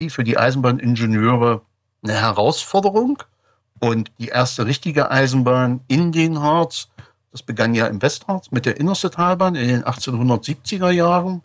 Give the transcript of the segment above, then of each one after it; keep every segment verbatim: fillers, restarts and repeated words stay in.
für die Eisenbahningenieure eine Herausforderung. Und die erste richtige Eisenbahn in den Harz, das begann ja im Westharz mit der Innerstetalbahn in den achtzehnhundertsiebziger Jahren.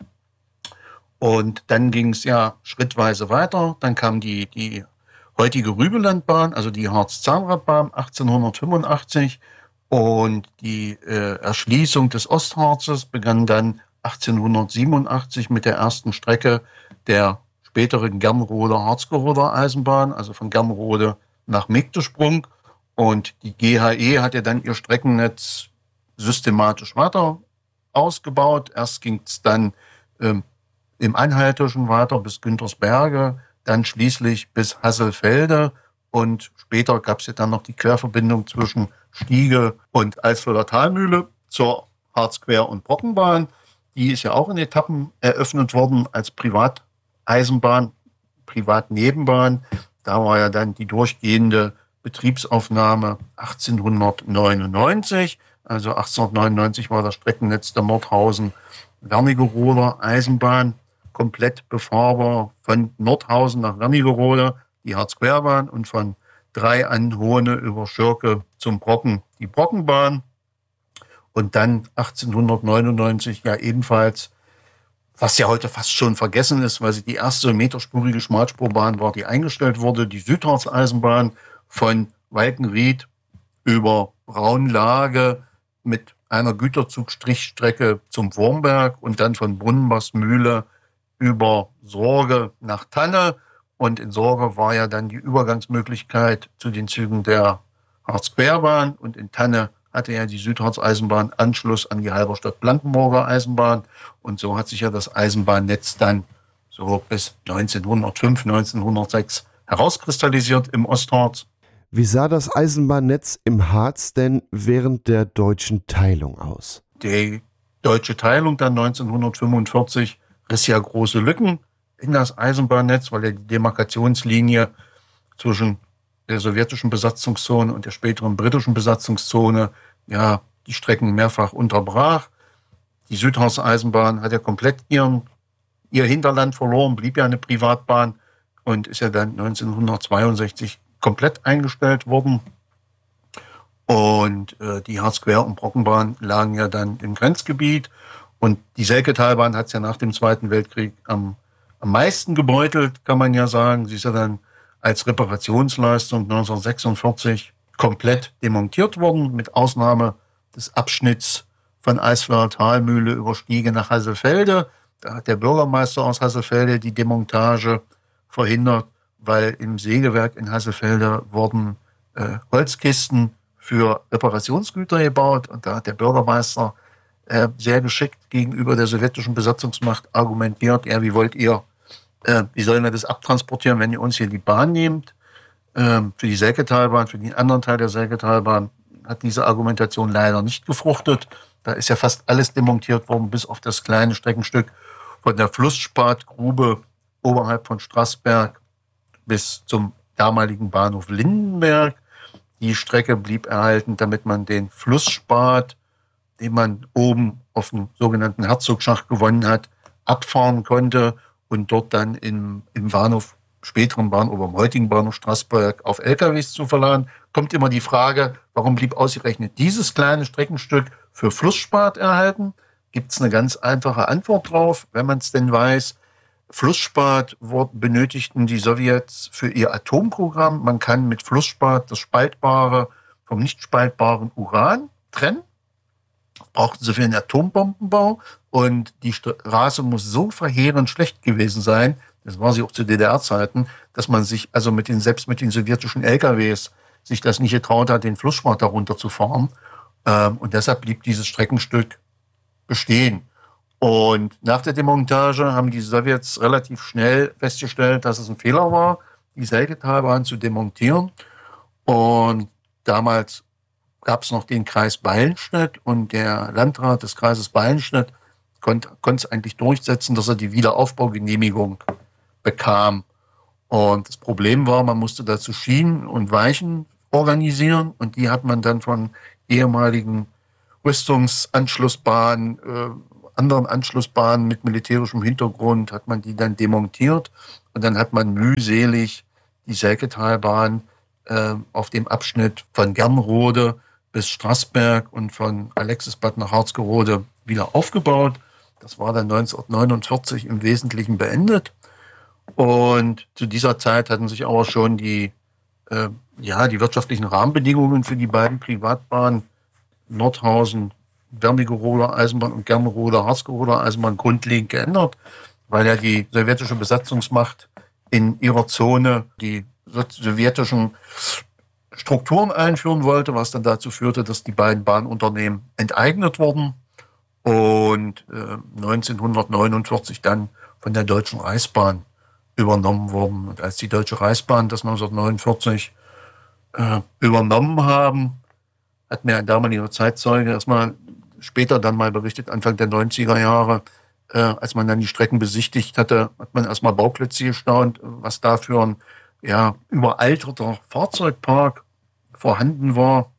Und dann ging es ja schrittweise weiter. Dann kam die, die heutige Rübelandbahn, also die Harz-Zahnradbahn achtzehnhundertfünfundachtzig. Und die äh, Erschließung des Ostharzes begann dann achtzehnhundertsiebenundachtzig mit der ersten Strecke der späteren Gernroder Harzgeroder Eisenbahn, also von Gernrode nach Megdesprung. Und die G H E hat ja dann ihr Streckennetz systematisch weiter ausgebaut. Erst ging es dann ähm, im Anhaltischen weiter bis Güntersberge, dann schließlich bis Hasselfelde. Und später gab es ja dann noch die Querverbindung zwischen Stiege und Alsfelder Talmühle zur Harzquer- und Brockenbahn. Die ist ja auch in Etappen eröffnet worden als Privateisenbahn, Privatnebenbahn. Da war ja dann die durchgehende Betriebsaufnahme achtzehnhundertneunundneunzig. Also achtzehnhundertneunundneunzig war das Streckennetz der Nordhausen-Wernigerode Eisenbahn komplett befahrbar von Nordhausen nach Wernigerode, die Harzquerbahn, und von Drei an Hohne über Schirke zum Brocken, die Brockenbahn. Und dann achtzehnhundertneunundneunzig ja ebenfalls, was ja heute fast schon vergessen ist, weil sie die erste meterspurige Schmalspurbahn war, die eingestellt wurde, die Südharz-Eisenbahn von Walkenried über Braunlage mit einer Güterzugstrichstrecke zum Wurmberg und dann von Brunnenbachsmühle über Sorge nach Tanne. Und in Sorge war ja dann die Übergangsmöglichkeit zu den Zügen der Harzquerbahn. Und in Tanne hatte ja die Südharz-Eisenbahn Anschluss an die Halberstadt-Blankenburger Eisenbahn. Und so hat sich ja das Eisenbahnnetz dann so bis neunzehnhundertfünf, neunzehnhundertsechs herauskristallisiert im Ostharz. Wie sah das Eisenbahnnetz im Harz denn während der deutschen Teilung aus? Die deutsche Teilung dann neunzehnhundertfünfundvierzig riss ja große Lücken in das Eisenbahnnetz, weil ja die Demarkationslinie zwischen der sowjetischen Besatzungszone und der späteren britischen Besatzungszone ja die Strecken mehrfach unterbrach. Die Südharz-Eisenbahn hat ja komplett ihren, ihr Hinterland verloren, blieb ja eine Privatbahn und ist ja dann neunzehnhundertzweiundsechzig komplett eingestellt worden. Und äh, die Harzquer- und Brockenbahn lagen ja dann im Grenzgebiet. Und die Selketalbahn hat es ja nach dem Zweiten Weltkrieg am, am meisten gebeutelt, kann man ja sagen. Sie ist ja dann als Reparationsleistung neunzehnhundertsechsundvierzig komplett demontiert worden, mit Ausnahme des Abschnitts von Eisfelder Talmühle über Stiege nach Hasselfelde. Da hat der Bürgermeister aus Hasselfelde die Demontage verhindert, weil im Sägewerk in Hasselfelde wurden äh, Holzkisten für Reparationsgüter gebaut. Und da hat der Bürgermeister äh, sehr geschickt gegenüber der sowjetischen Besatzungsmacht argumentiert, ja, wie wollt ihr, äh, wie sollen wir das abtransportieren, wenn ihr uns hier die Bahn nehmt? Ähm, für die Selketalbahn, für den anderen Teil der Selketalbahn hat diese Argumentation leider nicht gefruchtet. Da ist ja fast alles demontiert worden, bis auf das kleine Streckenstück von der Flussspat-Grube oberhalb von Straßberg bis zum damaligen Bahnhof Lindenberg. Die Strecke blieb erhalten, damit man den Flussspat, den man oben auf dem sogenannten Herzogschacht gewonnen hat, abfahren konnte und dort dann im, im Bahnhof, späteren Bahnhof, am heutigen Bahnhof Straßberg auf L K Ws zu verladen. Kommt immer die Frage, warum blieb ausgerechnet dieses kleine Streckenstück für Flussspat erhalten? Gibt es eine ganz einfache Antwort drauf, wenn man es denn weiß. Flussspat benötigten die Sowjets für ihr Atomprogramm. Man kann mit Flussspat das spaltbare vom nicht spaltbaren Uran trennen. Brauchten sie für den Atombombenbau. Und die Straße muss so verheerend schlecht gewesen sein, das war sie auch zu D D R-Zeiten, dass man sich also mit den, selbst mit den sowjetischen L K Ws sich das nicht getraut hat, den Flussspat darunter zu fahren. Und deshalb blieb dieses Streckenstück bestehen. Und nach der Demontage haben die Sowjets relativ schnell festgestellt, dass es ein Fehler war, die Selketalbahn zu demontieren. Und damals gab es noch den Kreis Ballenstedt und der Landrat des Kreises Ballenstedt konnte, konnte es eigentlich durchsetzen, dass er die Wiederaufbaugenehmigung bekam. Und das Problem war, man musste dazu Schienen und Weichen organisieren und die hat man dann von ehemaligen Rüstungsanschlussbahnen, äh, anderen Anschlussbahnen mit militärischem Hintergrund, hat man die dann demontiert Und dann hat man mühselig die Selketalbahn äh, auf dem Abschnitt von Gernrode bis Straßberg und von Alexisbad nach Harzgerode wieder aufgebaut. Das war dann neunzehnhundertneunundvierzig im Wesentlichen beendet. Und zu dieser Zeit hatten sich aber schon die, äh, ja, die wirtschaftlichen Rahmenbedingungen für die beiden Privatbahnen Nordhausen, Wernigerode Eisenbahn und Gernrode, Harzgerode Eisenbahn grundlegend geändert, weil ja die sowjetische Besatzungsmacht in ihrer Zone die sowjetischen Strukturen einführen wollte, was dann dazu führte, dass die beiden Bahnunternehmen enteignet wurden und äh, neunzehnhundertneunundvierzig dann von der Deutschen Reichsbahn übernommen wurden. Und als die Deutsche Reichsbahn das neunzehnhundertneunundvierzig äh, übernommen haben, hat mir ein damaliger Zeitzeuge erstmal später dann mal berichtet, Anfang der neunziger Jahre, äh, als man dann die Strecken besichtigt hatte, hat man erstmal Bauklötze gestaunt, was da für ein ja, überalterter Fahrzeugpark vorhanden war.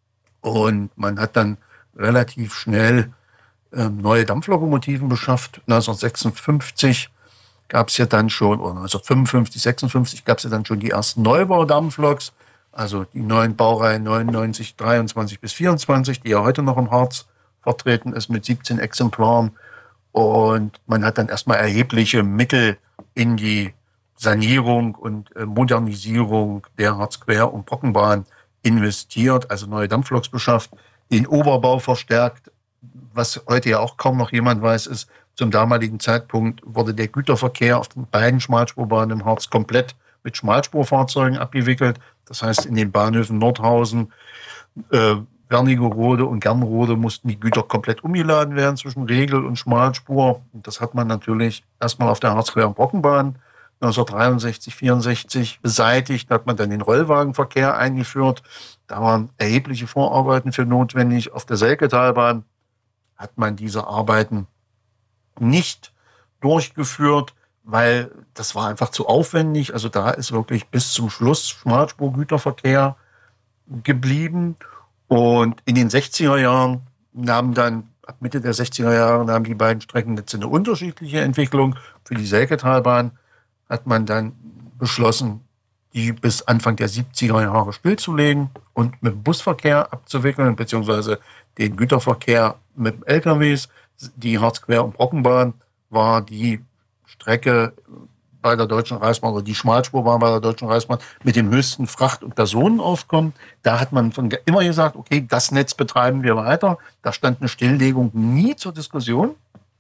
Und man hat dann relativ schnell äh, neue Dampflokomotiven beschafft. neunzehnhundertsechsundfünfzig gab es ja dann schon, oder neunzehnhundertfünfundfünfzig, sechsundfünfzig gab es ja dann schon die ersten Neubaudampfloks, also die neuen Baureihen neunundneunzig, dreiundzwanzig bis vierundzwanzig, die ja heute noch im Harz vertreten ist mit siebzehn Exemplaren. Und man hat dann erstmal erhebliche Mittel in die Sanierung und Modernisierung der Harzquer- und Brockenbahn investiert, also neue Dampfloks beschafft, den Oberbau verstärkt. Was heute ja auch kaum noch jemand weiß, ist, zum damaligen Zeitpunkt wurde der Güterverkehr auf den beiden Schmalspurbahnen im Harz komplett mit Schmalspurfahrzeugen abgewickelt. Das heißt, in den Bahnhöfen Nordhausen, äh, Wernigerode und Gernrode mussten die Güter komplett umgeladen werden zwischen Regel- und Schmalspur. Und das hat man natürlich erstmal auf der Harzquer- und Brockenbahn neunzehnhundertdreiundsechzig, vierundsechzig beseitigt. Da hat man dann den Rollwagenverkehr eingeführt. Da waren erhebliche Vorarbeiten für notwendig. Auf der Selketalbahn hat man diese Arbeiten nicht durchgeführt, weil das war einfach zu aufwendig. Also da ist wirklich bis zum Schluss Schmalspurgüterverkehr geblieben. Und in den sechziger Jahren nahmen dann, ab Mitte der sechziger Jahre, nahmen die beiden Streckennetze eine unterschiedliche Entwicklung. Für die Selketalbahn hat man dann beschlossen, die bis Anfang der siebziger Jahre stillzulegen und mit dem Busverkehr abzuwickeln, beziehungsweise den Güterverkehr mit L K Ws. Die Harzquer- und Brockenbahn war die Strecke bei der Deutschen Reichsbahn, oder die Schmalspurbahn bei der Deutschen Reichsbahn mit dem höchsten Fracht- und Personenaufkommen. Da hat man von immer gesagt, okay, das Netz betreiben wir weiter. Da stand eine Stilllegung nie zur Diskussion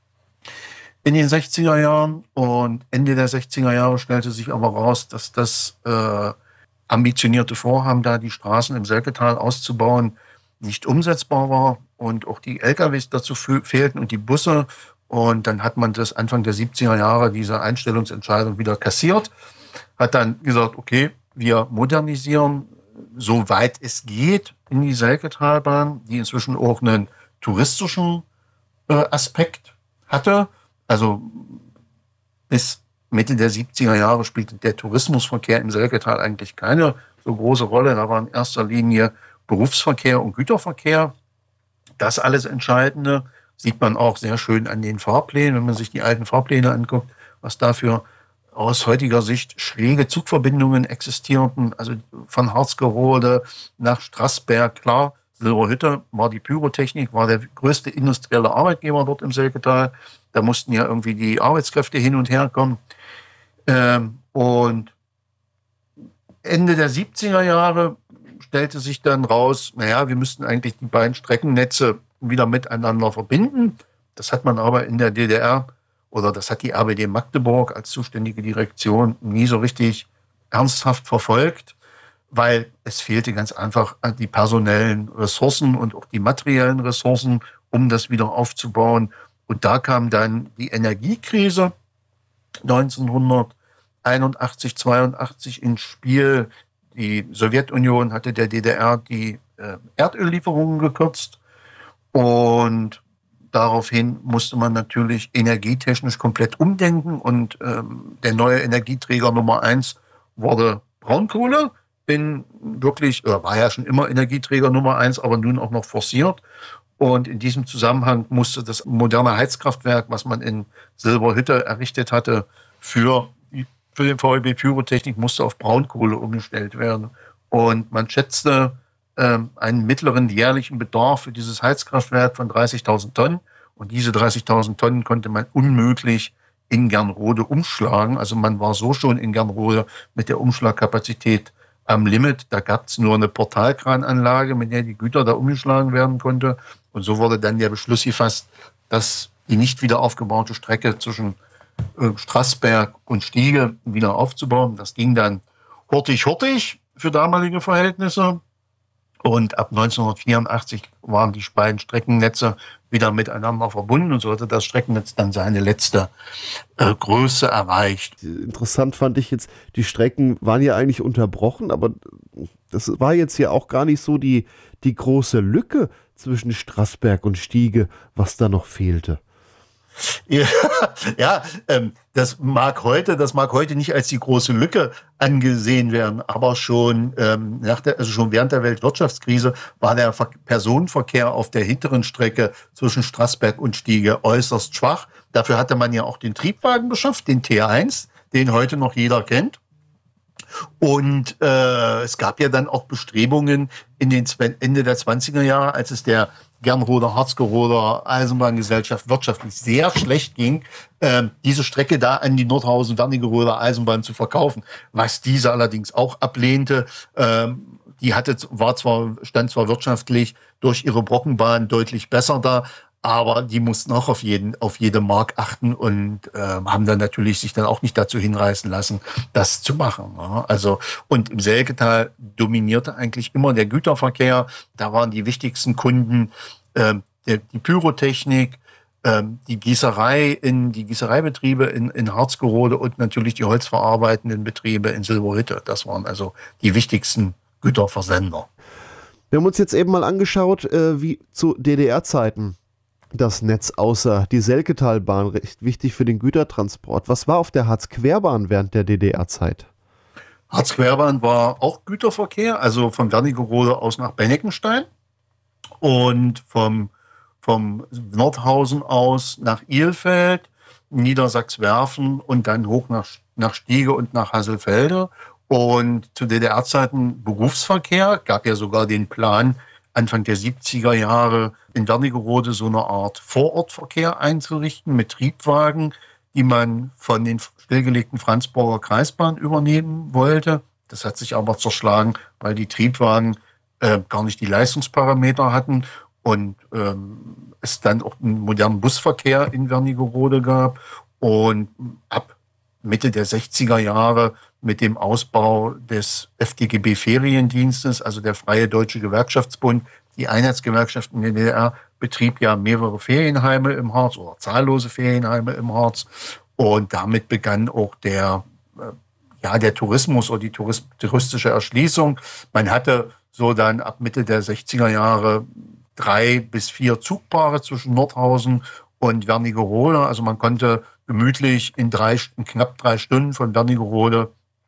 in den sechziger Jahren. Und Ende der sechziger Jahre stellte sich aber raus, dass das äh, ambitionierte Vorhaben, da die Straßen im Selketal auszubauen, nicht umsetzbar war und auch die L K Ws dazu fehlten und die Busse. Und dann hat man das Anfang der siebziger Jahre, diese Einstellungsentscheidung wieder kassiert, hat dann gesagt, okay, wir modernisieren, soweit es geht, in die Selketalbahn, die inzwischen auch einen touristischen äh, Aspekt hatte. Also bis Mitte der siebziger Jahre spielte der Tourismusverkehr im Selketal eigentlich keine so große Rolle. Da war in erster Linie Berufsverkehr und Güterverkehr. Das alles Entscheidende sieht man auch sehr schön an den Fahrplänen, wenn man sich die alten Fahrpläne anguckt, was dafür aus heutiger Sicht schräge Zugverbindungen existierten. Also von Harzgerode nach Straßberg, klar, Silberhütte war die Pyrotechnik, war der größte industrielle Arbeitgeber dort im Selketal. Da mussten ja irgendwie die Arbeitskräfte hin und her kommen. Ähm, und Ende der siebziger Jahre stellte sich dann raus, naja, wir müssten eigentlich die beiden Streckennetze wieder miteinander verbinden. Das hat man aber in der D D R, oder das hat die R B D Magdeburg als zuständige Direktion nie so richtig ernsthaft verfolgt, weil es fehlte ganz einfach die personellen Ressourcen und auch die materiellen Ressourcen, um das wieder aufzubauen. Und da kam dann die Energiekrise neunzehnhunderteinundachtzig, zweiundachtzig ins Spiel. Die Sowjetunion hatte der D D R die äh, Erdöllieferungen gekürzt. Und daraufhin musste man natürlich energietechnisch komplett umdenken. Und ähm, der neue Energieträger Nummer eins wurde Braunkohle. Bin wirklich, oder war ja schon immer Energieträger Nummer eins, aber nun auch noch forciert. Und in diesem Zusammenhang musste das moderne Heizkraftwerk, was man in Silberhütte errichtet hatte, für die für den VEB Pyrotechnik musste auf Braunkohle umgestellt werden. Und man schätzte ähm, einen mittleren jährlichen Bedarf für dieses Heizkraftwerk von dreißigtausend Tonnen. Und diese dreißigtausend Tonnen konnte man unmöglich in Gernrode umschlagen. Also man war so schon in Gernrode mit der Umschlagkapazität am Limit. Da gab es nur eine Portalkrananlage, mit der die Güter da umgeschlagen werden konnte. Und so wurde dann der Beschluss gefasst, dass die nicht wieder aufgebaute Strecke zwischen äh, Straßberg und Stiege wieder aufzubauen. Das ging dann hurtig, hurtig für damalige Verhältnisse. Und ab neunzehnhundertvierundachtzig waren die beiden Streckennetze wieder miteinander verbunden und so hatte das Streckennetz dann seine letzte äh, Größe erreicht. Interessant fand ich jetzt, die Strecken waren ja eigentlich unterbrochen, aber das war jetzt ja auch gar nicht so die, die große Lücke zwischen Straßberg und Stiege, was da noch fehlte. Ja, ja ähm, das mag heute, das mag heute nicht als die große Lücke angesehen werden, aber schon ähm, nach der, also schon während der Weltwirtschaftskrise war der Ver- Personenverkehr auf der hinteren Strecke zwischen Straßberg und Stiege äußerst schwach. Dafür hatte man ja auch den Triebwagen beschafft, den T eins, den heute noch jeder kennt. Und äh, es gab ja dann auch Bestrebungen in den Ende der zwanziger Jahre, als es der Gernroder, Harzgeroder Eisenbahngesellschaft wirtschaftlich sehr schlecht ging, äh, diese Strecke da an die Nordhausen-Wernigeroder Eisenbahn zu verkaufen, was diese allerdings auch ablehnte. Ähm, die hatte, war zwar, stand zwar wirtschaftlich durch ihre Brockenbahn deutlich besser da, aber die mussten auch auf jeden, auf jede Mark achten und äh, haben dann natürlich sich dann auch nicht dazu hinreißen lassen, das zu machen. Ja. Also, und im Selketal dominierte eigentlich immer der Güterverkehr. Da waren die wichtigsten Kunden äh, der, die Pyrotechnik, äh, die Gießerei in, die Gießereibetriebe in, in Harzgerode und natürlich die holzverarbeitenden Betriebe in Silberhütte. Das waren also die wichtigsten Güterversender. Wir haben uns jetzt eben mal angeschaut, äh, wie zu D D R-Zeiten das Netz aussah. Die Selketalbahn, recht wichtig für den Gütertransport. Was war auf der Harzquerbahn während der D D R-Zeit? Harzquerbahn war auch Güterverkehr, also von Wernigerode aus nach Benneckenstein und vom, vom Nordhausen aus nach Ilfeld, Niedersachswerfen und dann hoch nach, nach Stiege und nach Hasselfelde. Und zu D D R-Zeiten Berufsverkehr, gab ja sogar den Plan, Anfang der siebziger Jahre in Wernigerode so eine Art Vorortverkehr einzurichten mit Triebwagen, die man von den stillgelegten Franzburger Kreisbahn übernehmen wollte. Das hat sich aber zerschlagen, weil die Triebwagen äh, gar nicht die Leistungsparameter hatten und ähm, es dann auch einen modernen Busverkehr in Wernigerode gab. Und ab Mitte der sechziger Jahre mit dem Ausbau des F D G B-Feriendienstes, also der Freie Deutsche Gewerkschaftsbund, die Einheitsgewerkschaft in der D D R, betrieb ja mehrere Ferienheime im Harz oder zahllose Ferienheime im Harz. Und damit begann auch der, ja, der Tourismus oder die Tourist, touristische Erschließung. Man hatte so dann ab Mitte der sechziger Jahre drei bis vier Zugpaare zwischen Nordhausen und Wernigerode. Also man konnte gemütlich in, drei, in knapp drei Stunden von Wernigerode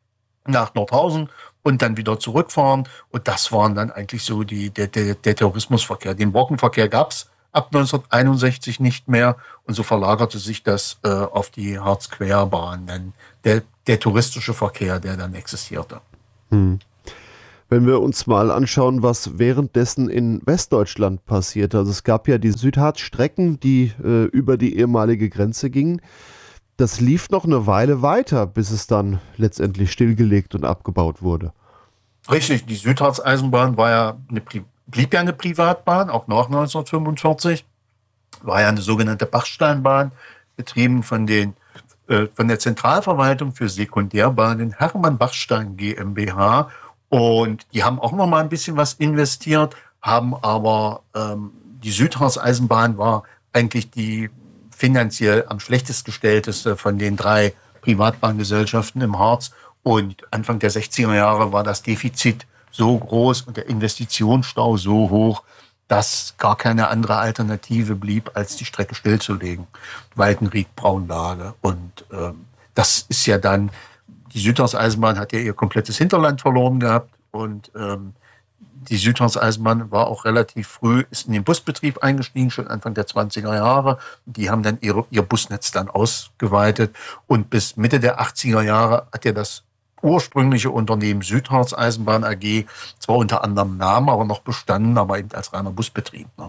nach Nordhausen und dann wieder zurückfahren. Und das waren dann eigentlich so die, der, der, der Tourismusverkehr. Den Brockenverkehr gab es ab neunzehnhunderteinundsechzig nicht mehr. Und so verlagerte sich das äh, auf die Harzquerbahn, dann der, der touristische Verkehr, der dann existierte. Hm. Wenn wir uns mal anschauen, was währenddessen in Westdeutschland passierte. Also es gab ja die Südharzstrecken, die äh, über die ehemalige Grenze gingen. Das lief noch eine Weile weiter, bis es dann letztendlich stillgelegt und abgebaut wurde. Richtig, die Südharz-Eisenbahn war ja eine, blieb ja eine Privatbahn, auch nach neunzehnhundertfünfundvierzig. War ja eine sogenannte Bachsteinbahn, betrieben von, den, äh, von der Zentralverwaltung für Sekundärbahnen Hermann Bachstein GmbH. Und die haben auch noch mal ein bisschen was investiert, haben aber ähm, die Südharz-Eisenbahn war eigentlich die finanziell am schlechtest gestellteste von den drei Privatbahngesellschaften im Harz. Und Anfang der sechziger Jahre war das Defizit so groß und der Investitionsstau so hoch, dass gar keine andere Alternative blieb, als die Strecke stillzulegen. Waldenried-Braunlage. Und ähm, das ist ja dann, die Südharz-Eisenbahn hat ja ihr komplettes Hinterland verloren gehabt und ähm, die Südharz-Eisenbahn war auch relativ früh, ist in den Busbetrieb eingestiegen, schon Anfang der zwanziger Jahre. Die haben dann ihre, ihr Busnetz dann ausgeweitet. Und bis Mitte der achtziger Jahre hat ja das ursprüngliche Unternehmen Südharz-Eisenbahn A G zwar unter anderem Namen, aber noch bestanden, aber eben als reiner Busbetrieb. Ne?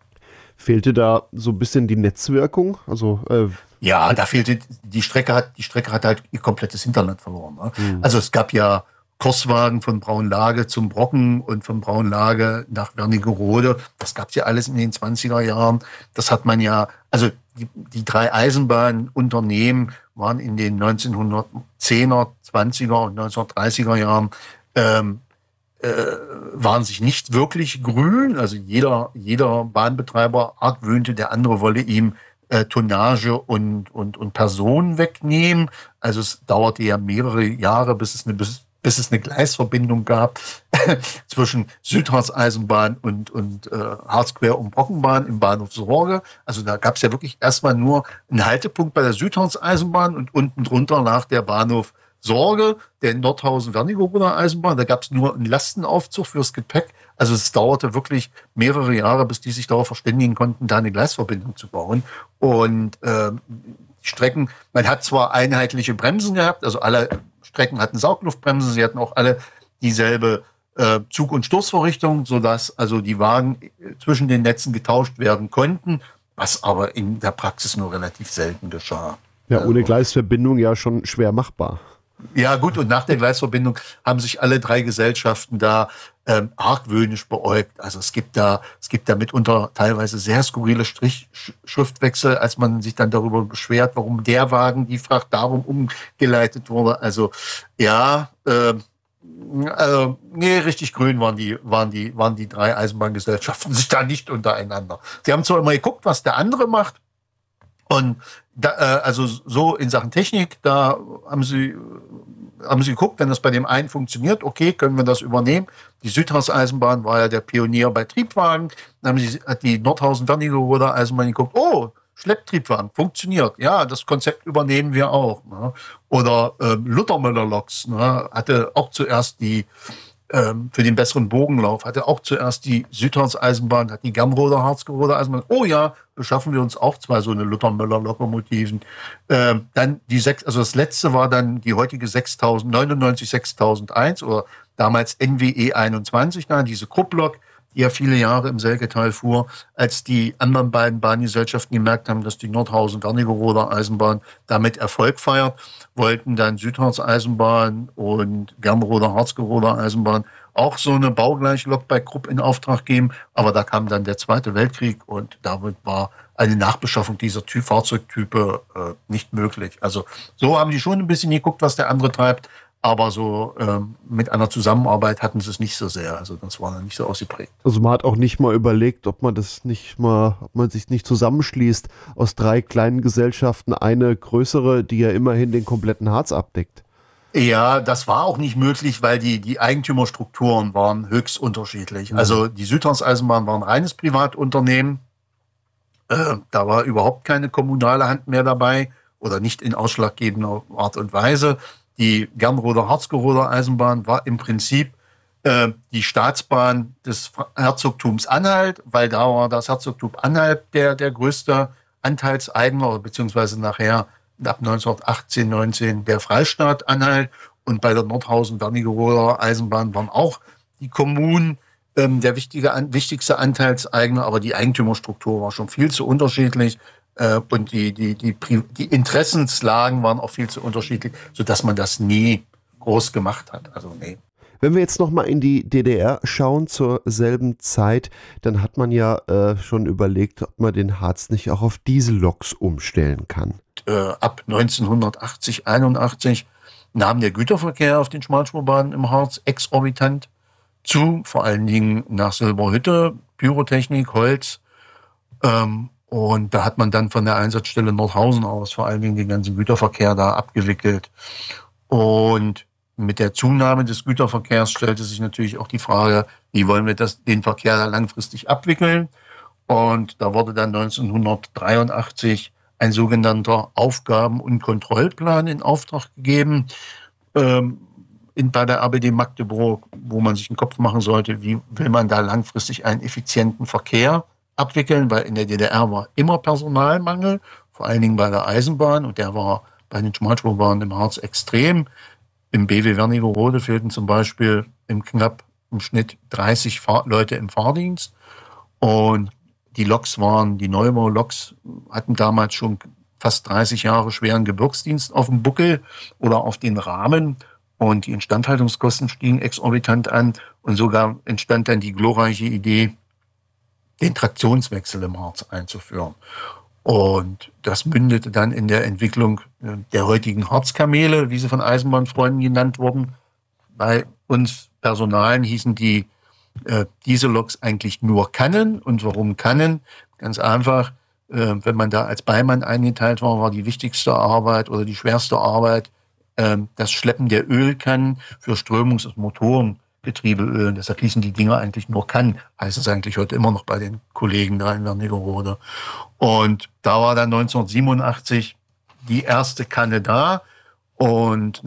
Fehlte da so ein bisschen die Netzwirkung? Also äh ja, da fehlte, die Strecke hat, die Strecke hat halt ihr komplettes Hinterland verloren. Ne? Mhm. Also es gab ja Kurswagen von Braunlage zum Brocken und von Braunlage nach Wernigerode. Das gab's ja alles in den zwanziger Jahren. Das hat man ja, also die, die drei Eisenbahnunternehmen waren in den neunzehnhundertzehner, zwanziger und neunzehnhundertdreißiger Jahren ähm, äh, waren sich nicht wirklich grün. Also jeder, jeder Bahnbetreiber argwöhnte, der andere wolle ihm äh, Tonnage und, und, und Personen wegnehmen. Also es dauerte ja mehrere Jahre, bis es eine bis bis es eine Gleisverbindung gab zwischen Südharz-Eisenbahn und, und äh, Harzquer- und Brockenbahn im Bahnhof Sorge. Also da gab es ja wirklich erstmal nur einen Haltepunkt bei der Südharz-Eisenbahn und unten drunter lag der Bahnhof Sorge, der Nordhausen-Wernigeroder Eisenbahn. Da gab es nur einen Lastenaufzug fürs Gepäck. Also es dauerte wirklich mehrere Jahre, bis die sich darauf verständigen konnten, da eine Gleisverbindung zu bauen. Und äh, die Strecken, man hat zwar einheitliche Bremsen gehabt, also alle Strecken hatten Saugluftbremsen, sie hatten auch alle dieselbe äh, Zug- und Stoßvorrichtung, sodass also die Wagen zwischen den Netzen getauscht werden konnten, was aber in der Praxis nur relativ selten geschah. Ja, ohne Gleisverbindung ja schon schwer machbar. Ja gut, und nach der Gleisverbindung haben sich alle drei Gesellschaften da ähm, argwöhnisch beäugt. Also es gibt da, es gibt da mitunter teilweise sehr skurrile Strichschriftwechsel, als man sich dann darüber beschwert, warum der Wagen die Fracht darum umgeleitet wurde. Also ja, äh, also, nee, richtig grün waren die, waren die, waren die drei Eisenbahngesellschaften sich da nicht untereinander. Sie haben zwar immer geguckt, was der andere macht. Und da, äh, also so in Sachen Technik, da haben sie, haben sie geguckt, wenn das bei dem einen funktioniert, okay, können wir das übernehmen. Die Südharz-Eisenbahn war ja der Pionier bei Triebwagen. Dann haben sie, hat die Nordhausen-Wernigeroder Eisenbahn geguckt, oh, Schlepptriebwagen, funktioniert. Ja, das Konzept übernehmen wir auch. Ne? Oder äh, Luthermüller-Loks, ne? Hatte auch zuerst die, ähm, für den besseren Bogenlauf, hatte auch zuerst die Südharz-Eisenbahn, hat die Gamroder, Harzgeroder Eisenbahn, oh ja, beschaffen wir uns auch zwei so eine Luther-Müller-Lokomotiven. Ähm, dann die sechs, also das letzte war dann die heutige sechstausend, neunundneunzig sechstausendeins oder damals N W E einundzwanzig, na, diese Krupplok, die ja viele Jahre im Selketal fuhr, als die anderen beiden Bahngesellschaften gemerkt haben, dass die Nordhausen-Wernigeroder Eisenbahn damit Erfolg feiert, wollten dann Südharz-Eisenbahn und Gamroder, Harzgeroder Eisenbahn auch so eine baugleiche Lok bei Krupp in Auftrag geben. Aber da kam dann der Zweite Weltkrieg und damit war eine Nachbeschaffung dieser Typ, Fahrzeugtype äh, nicht möglich. Also so haben die schon ein bisschen geguckt, was der andere treibt. Aber so ähm, mit einer Zusammenarbeit hatten sie es nicht so sehr. Also das war dann nicht so ausgeprägt. Also man hat auch nicht mal überlegt, ob man das nicht mal, ob man sich nicht zusammenschließt aus drei kleinen Gesellschaften, eine größere, die ja immerhin den kompletten Harz abdeckt. Ja, das war auch nicht möglich, weil die, die Eigentümerstrukturen waren höchst unterschiedlich. Mhm. Also die Südharz-Eisenbahn war ein reines Privatunternehmen. Äh, da war überhaupt keine kommunale Hand mehr dabei oder nicht in ausschlaggebender Art und Weise. Die Gernroder Harzgeroder Eisenbahn war im Prinzip äh, die Staatsbahn des Herzogtums Anhalt, weil da war das Herzogtum Anhalt der, der größte Anteilseigner, beziehungsweise nachher ab neunzehnhundertachtzehn, neunzehn der Freistaat Anhalt. Und bei der Nordhausen-Wernigeroder Eisenbahn waren auch die Kommunen ähm, der wichtige, an, wichtigste Anteilseigner, aber die Eigentümerstruktur war schon viel zu unterschiedlich. Und die, die, die, die Interessenslagen waren auch viel zu unterschiedlich, sodass man das nie groß gemacht hat. Also nee. Wenn wir jetzt nochmal in die D D R schauen zur selben Zeit, dann hat man ja äh, schon überlegt, ob man den Harz nicht auch auf Dieselloks umstellen kann. Äh, ab neunzehnhundertachtzig, einundachtzig nahm der Güterverkehr auf den Schmalspurbahnen im Harz exorbitant zu, vor allen Dingen nach Silberhütte, Pyrotechnik, Holz. Ähm, Und da hat man dann von der Einsatzstelle Nordhausen aus vor allen Dingen den ganzen Güterverkehr da abgewickelt. Und mit der Zunahme des Güterverkehrs stellte sich natürlich auch die Frage, wie wollen wir das, den Verkehr da langfristig abwickeln? Und da wurde dann neunzehnhundertdreiundachtzig ein sogenannter Aufgaben- und Kontrollplan in Auftrag gegeben ähm, in, bei der A B D Magdeburg, wo man sich einen Kopf machen sollte, wie will man da langfristig einen effizienten Verkehr abwickeln, weil in der D D R war immer Personalmangel, vor allen Dingen bei der Eisenbahn, und der war bei den Schmalspurbahnen im Harz extrem. Im B W Wernigerode fehlten zum Beispiel im knapp im Schnitt dreißig Fahr- Leute im Fahrdienst, und die Loks waren, die Neubau-Loks hatten damals schon fast dreißig Jahre schweren Gebirgsdienst auf dem Buckel oder auf den Rahmen, und die Instandhaltungskosten stiegen exorbitant an, und sogar entstand dann die glorreiche Idee, den Traktionswechsel im Harz einzuführen. Und das mündete dann in der Entwicklung der heutigen Harzkamele, wie sie von Eisenbahnfreunden genannt wurden. Bei uns Personalen hießen die äh, diese Loks eigentlich nur Kannen. Und warum Kannen? Ganz einfach, äh, wenn man da als Beimann eingeteilt war, war die wichtigste Arbeit oder die schwerste Arbeit äh, das Schleppen der Ölkannen für Strömungs- und Motorengetriebeöl. Deshalb hießen die Dinger eigentlich nur Kannen. Heißt es eigentlich heute immer noch bei den Kollegen da in Wernigerode. Und da war dann neunzehnhundertsiebenundachtzig die erste Kanne da, und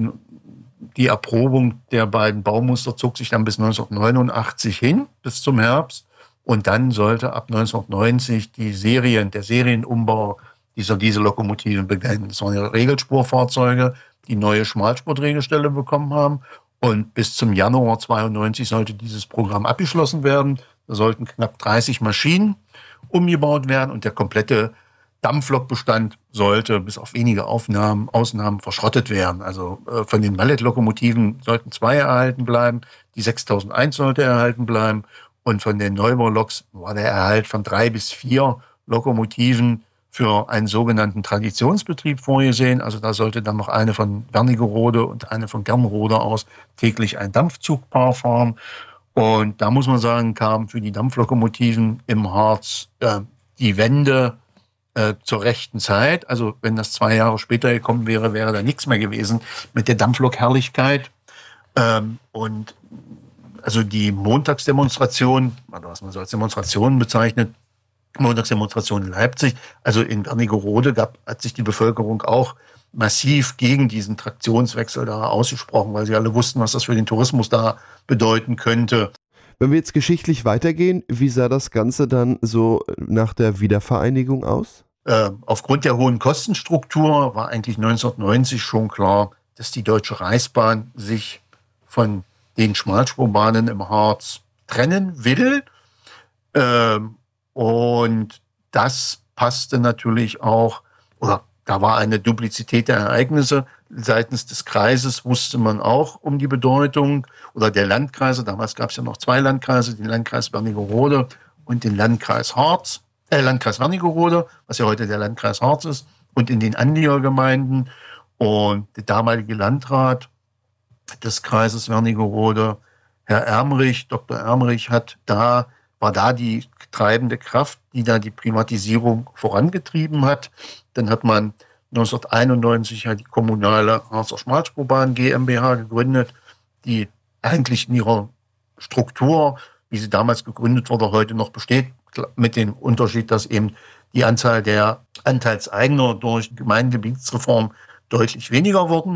die Erprobung der beiden Baumuster zog sich dann bis neunzehnhundertneunundachtzig hin, bis zum Herbst. Und dann sollte ab neunzehnhundertneunzig die Serien, der Serienumbau dieser Diesellokomotiven beginnen. Das waren ja Regelspurfahrzeuge, die neue Schmalspurdrehgestelle bekommen haben. Und bis zum Januar zweiundneunzig sollte dieses Programm abgeschlossen werden. Da sollten knapp dreißig Maschinen umgebaut werden, und der komplette Dampflokbestand sollte bis auf wenige Aufnahmen, Ausnahmen verschrottet werden. Also äh, von den Mallet-Lokomotiven sollten zwei erhalten bleiben, die sechstausendeins sollte erhalten bleiben, und von den Neubau-Loks war der Erhalt von drei bis vier Lokomotiven für einen sogenannten Traditionsbetrieb vorgesehen. Also da sollte dann noch eine von Wernigerode und eine von Gernrode aus täglich ein Dampfzugpaar fahren. Und da muss man sagen, kam für die Dampflokomotiven im Harz äh, die Wende äh, zur rechten Zeit. Also wenn das zwei Jahre später gekommen wäre, wäre da nichts mehr gewesen mit der Dampflok-Herrlichkeit. Ähm, und also die Montagsdemonstration, oder was man so als Demonstration bezeichnet, Montagsdemonstration in Leipzig, also in Wernigerode gab, hat sich die Bevölkerung auch massiv gegen diesen Traktionswechsel da ausgesprochen, weil sie alle wussten, was das für den Tourismus da bedeuten könnte. Wenn wir jetzt geschichtlich weitergehen, wie sah das Ganze dann so nach der Wiedervereinigung aus? Äh, aufgrund der hohen Kostenstruktur war eigentlich neunzehnhundertneunzig schon klar, dass die Deutsche Reichsbahn sich von den Schmalspurbahnen im Harz trennen will. Ähm, und das passte natürlich auch, oder da war eine Duplizität der Ereignisse. Seitens des Kreises wusste man auch um die Bedeutung, oder der Landkreise. Damals gab es ja noch zwei Landkreise, den Landkreis Wernigerode und den Landkreis Harz, äh, Landkreis Wernigerode, was ja heute der Landkreis Harz ist, und in den Anliegergemeinden. Und der damalige Landrat des Kreises Wernigerode, Herr Ermrich, Doktor Ermrich, hat da, war da die treibende Kraft, die da die Privatisierung vorangetrieben hat. Dann hat man neunzehnhunderteinundneunzig ja die kommunale Harzer Schmalspurbahn GmbH gegründet, die eigentlich in ihrer Struktur, wie sie damals gegründet wurde, heute noch besteht, mit dem Unterschied, dass eben die Anzahl der Anteilseigner durch Gemeindegebietsreform deutlich weniger wurden.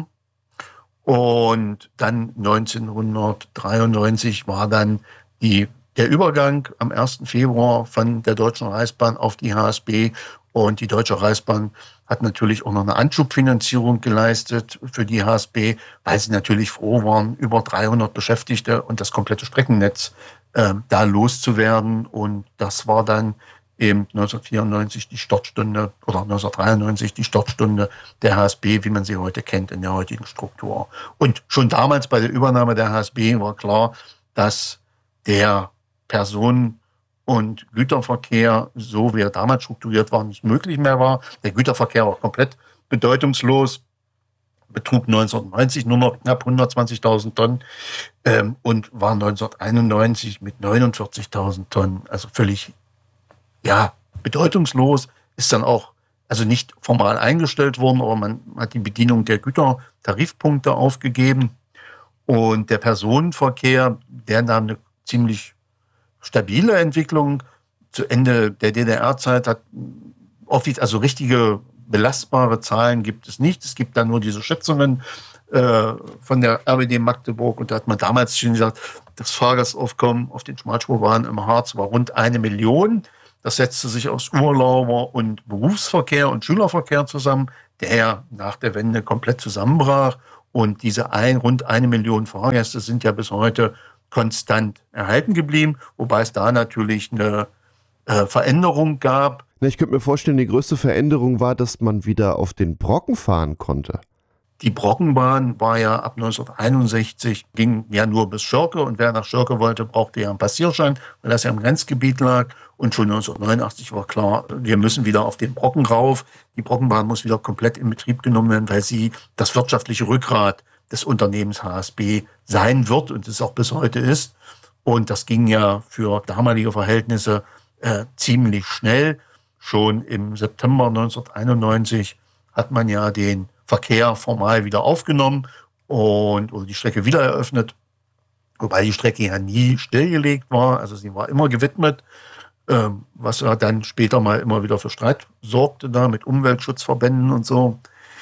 Und dann neunzehnhundertdreiundneunzig war dann die, der Übergang am ersten Februar von der Deutschen Reichsbahn auf die H S B. Und die Deutsche Reichsbahn hat natürlich auch noch eine Anschubfinanzierung geleistet für die H S B, weil sie natürlich froh waren, über dreihundert Beschäftigte und das komplette Streckennetz äh, da loszuwerden. Und das war dann eben neunzehnhundertvierundneunzig die Startstunde oder neunzehnhundertdreiundneunzig die Startstunde der H S B, wie man sie heute kennt in der heutigen Struktur. Und schon damals bei der Übernahme der H S B war klar, dass der Personen- und Güterverkehr, so wie er damals strukturiert war, nicht möglich mehr war. Der Güterverkehr war komplett bedeutungslos, betrug neunzehnhundertneunzig nur noch knapp hundertzwanzigtausend Tonnen ähm, und war neunzehnhunderteinundneunzig mit neunundvierzigtausend Tonnen, also völlig ja, bedeutungslos, ist dann auch also nicht formal eingestellt worden, aber man hat die Bedienung der Gütertarifpunkte aufgegeben. Und der Personenverkehr, der nahm eine ziemlich stabile Entwicklung. Zu Ende der D D R-Zeit hat also richtige belastbare Zahlen gibt es nicht. Es gibt dann nur diese Schätzungen äh, von der R B D Magdeburg. Und da hat man damals schon gesagt, Das Fahrgastaufkommen auf den Schmalspurbahnen im Harz war rund eine Million. Das setzte sich aus Urlauber- und Berufsverkehr und Schülerverkehr zusammen, der ja nach der Wende komplett zusammenbrach. Und diese ein, rund eine Million Fahrgäste sind ja bis heute konstant erhalten geblieben, wobei es da natürlich eine äh, Veränderung gab. Ich könnte mir vorstellen, die größte Veränderung war, dass man wieder auf den Brocken fahren konnte. Die Brockenbahn war ja ab neunzehnhunderteinundsechzig, ging ja nur bis Schirke und wer nach Schirke wollte, brauchte ja einen Passierschein, weil das ja im Grenzgebiet lag. Und schon neunzehnhundertneunundachtzig war klar, wir müssen wieder auf den Brocken rauf. Die Brockenbahn muss wieder komplett in Betrieb genommen werden, weil sie das wirtschaftliche Rückgrat des Unternehmens H S B sein wird und es auch bis heute ist. Und das ging ja für damalige Verhältnisse äh, ziemlich schnell. Schon im September neunzehnhunderteinundneunzig hat man ja den Verkehr formal wieder aufgenommen und oder die Strecke wieder eröffnet, wobei die Strecke ja nie stillgelegt war, also sie war immer gewidmet, ähm, was ja dann später mal immer wieder für Streit sorgte da mit Umweltschutzverbänden und so.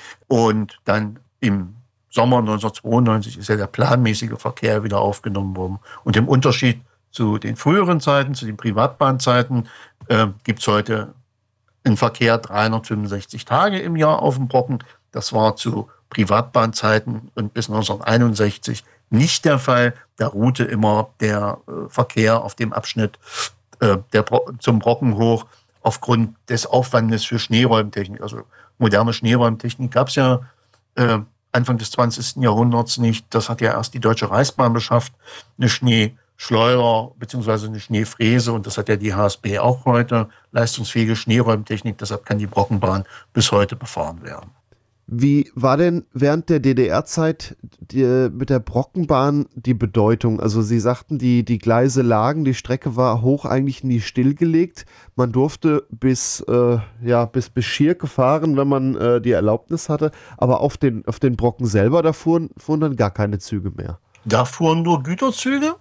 Und dann im Sommer neunzehnhundertzweiundneunzig ist ja der planmäßige Verkehr wieder aufgenommen worden. Und im Unterschied zu den früheren Zeiten, zu den Privatbahnzeiten, äh, gibt es heute einen Verkehr dreihundertfünfundsechzig Tage im Jahr auf dem Brocken. Das war zu Privatbahnzeiten und bis neunzehnhunderteinundsechzig nicht der Fall. Da ruhte immer der äh, Verkehr auf dem Abschnitt äh, der Bro- zum Brocken hoch aufgrund des Aufwandes für Schneeräumtechnik. Also moderne Schneeräumtechnik gab es ja äh, Anfang des zwanzigsten Jahrhunderts nicht. Das hat ja erst die Deutsche Reichsbahn beschafft, eine Schneeschleuder bzw. eine Schneefräse. Und das hat ja die H S B auch heute, leistungsfähige Schneeräumtechnik. Deshalb kann die Brockenbahn bis heute befahren werden. Wie war denn während der D D R-Zeit die, mit der Brockenbahn die Bedeutung? Also Sie sagten, die, die Gleise lagen, die Strecke war hoch eigentlich nie stillgelegt. Man durfte bis, äh, ja, bis, bis Schirke fahren, wenn man äh, die Erlaubnis hatte. Aber auf den, auf den Brocken selber, da fuhren, fuhren dann gar keine Züge mehr. Da fuhren nur Güterzüge.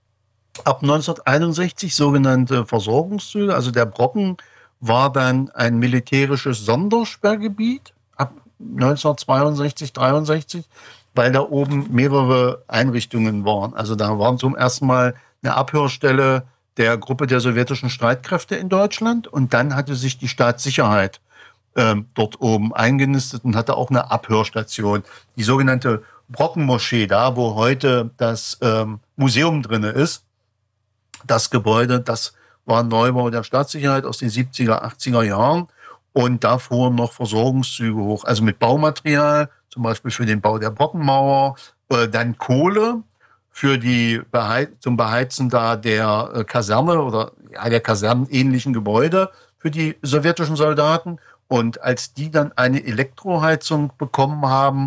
Ab neunzehnhunderteinundsechzig sogenannte Versorgungszüge. Also der Brocken war dann ein militärisches Sondersperrgebiet. Ab neunzehnhundertzweiundsechzig, dreiundsechzig, weil da oben mehrere Einrichtungen waren. Also da war zum ersten Mal eine Abhörstelle der Gruppe der sowjetischen Streitkräfte in Deutschland und dann hatte sich die Staatssicherheit ähm, dort oben eingenistet und hatte auch eine Abhörstation. Die sogenannte Brockenmoschee, da wo heute das ähm, Museum drin ist, das Gebäude, das war ein Neubau der Staatssicherheit aus den siebziger, achtziger Jahren. Und da fuhren noch Versorgungszüge hoch, also mit Baumaterial, zum Beispiel für den Bau der Brockenmauer, äh, dann Kohle für die Beheiz- zum Beheizen da der äh, Kaserne oder ja, der kasernenähnlichen Gebäude für die sowjetischen Soldaten. Und als die dann eine Elektroheizung bekommen haben,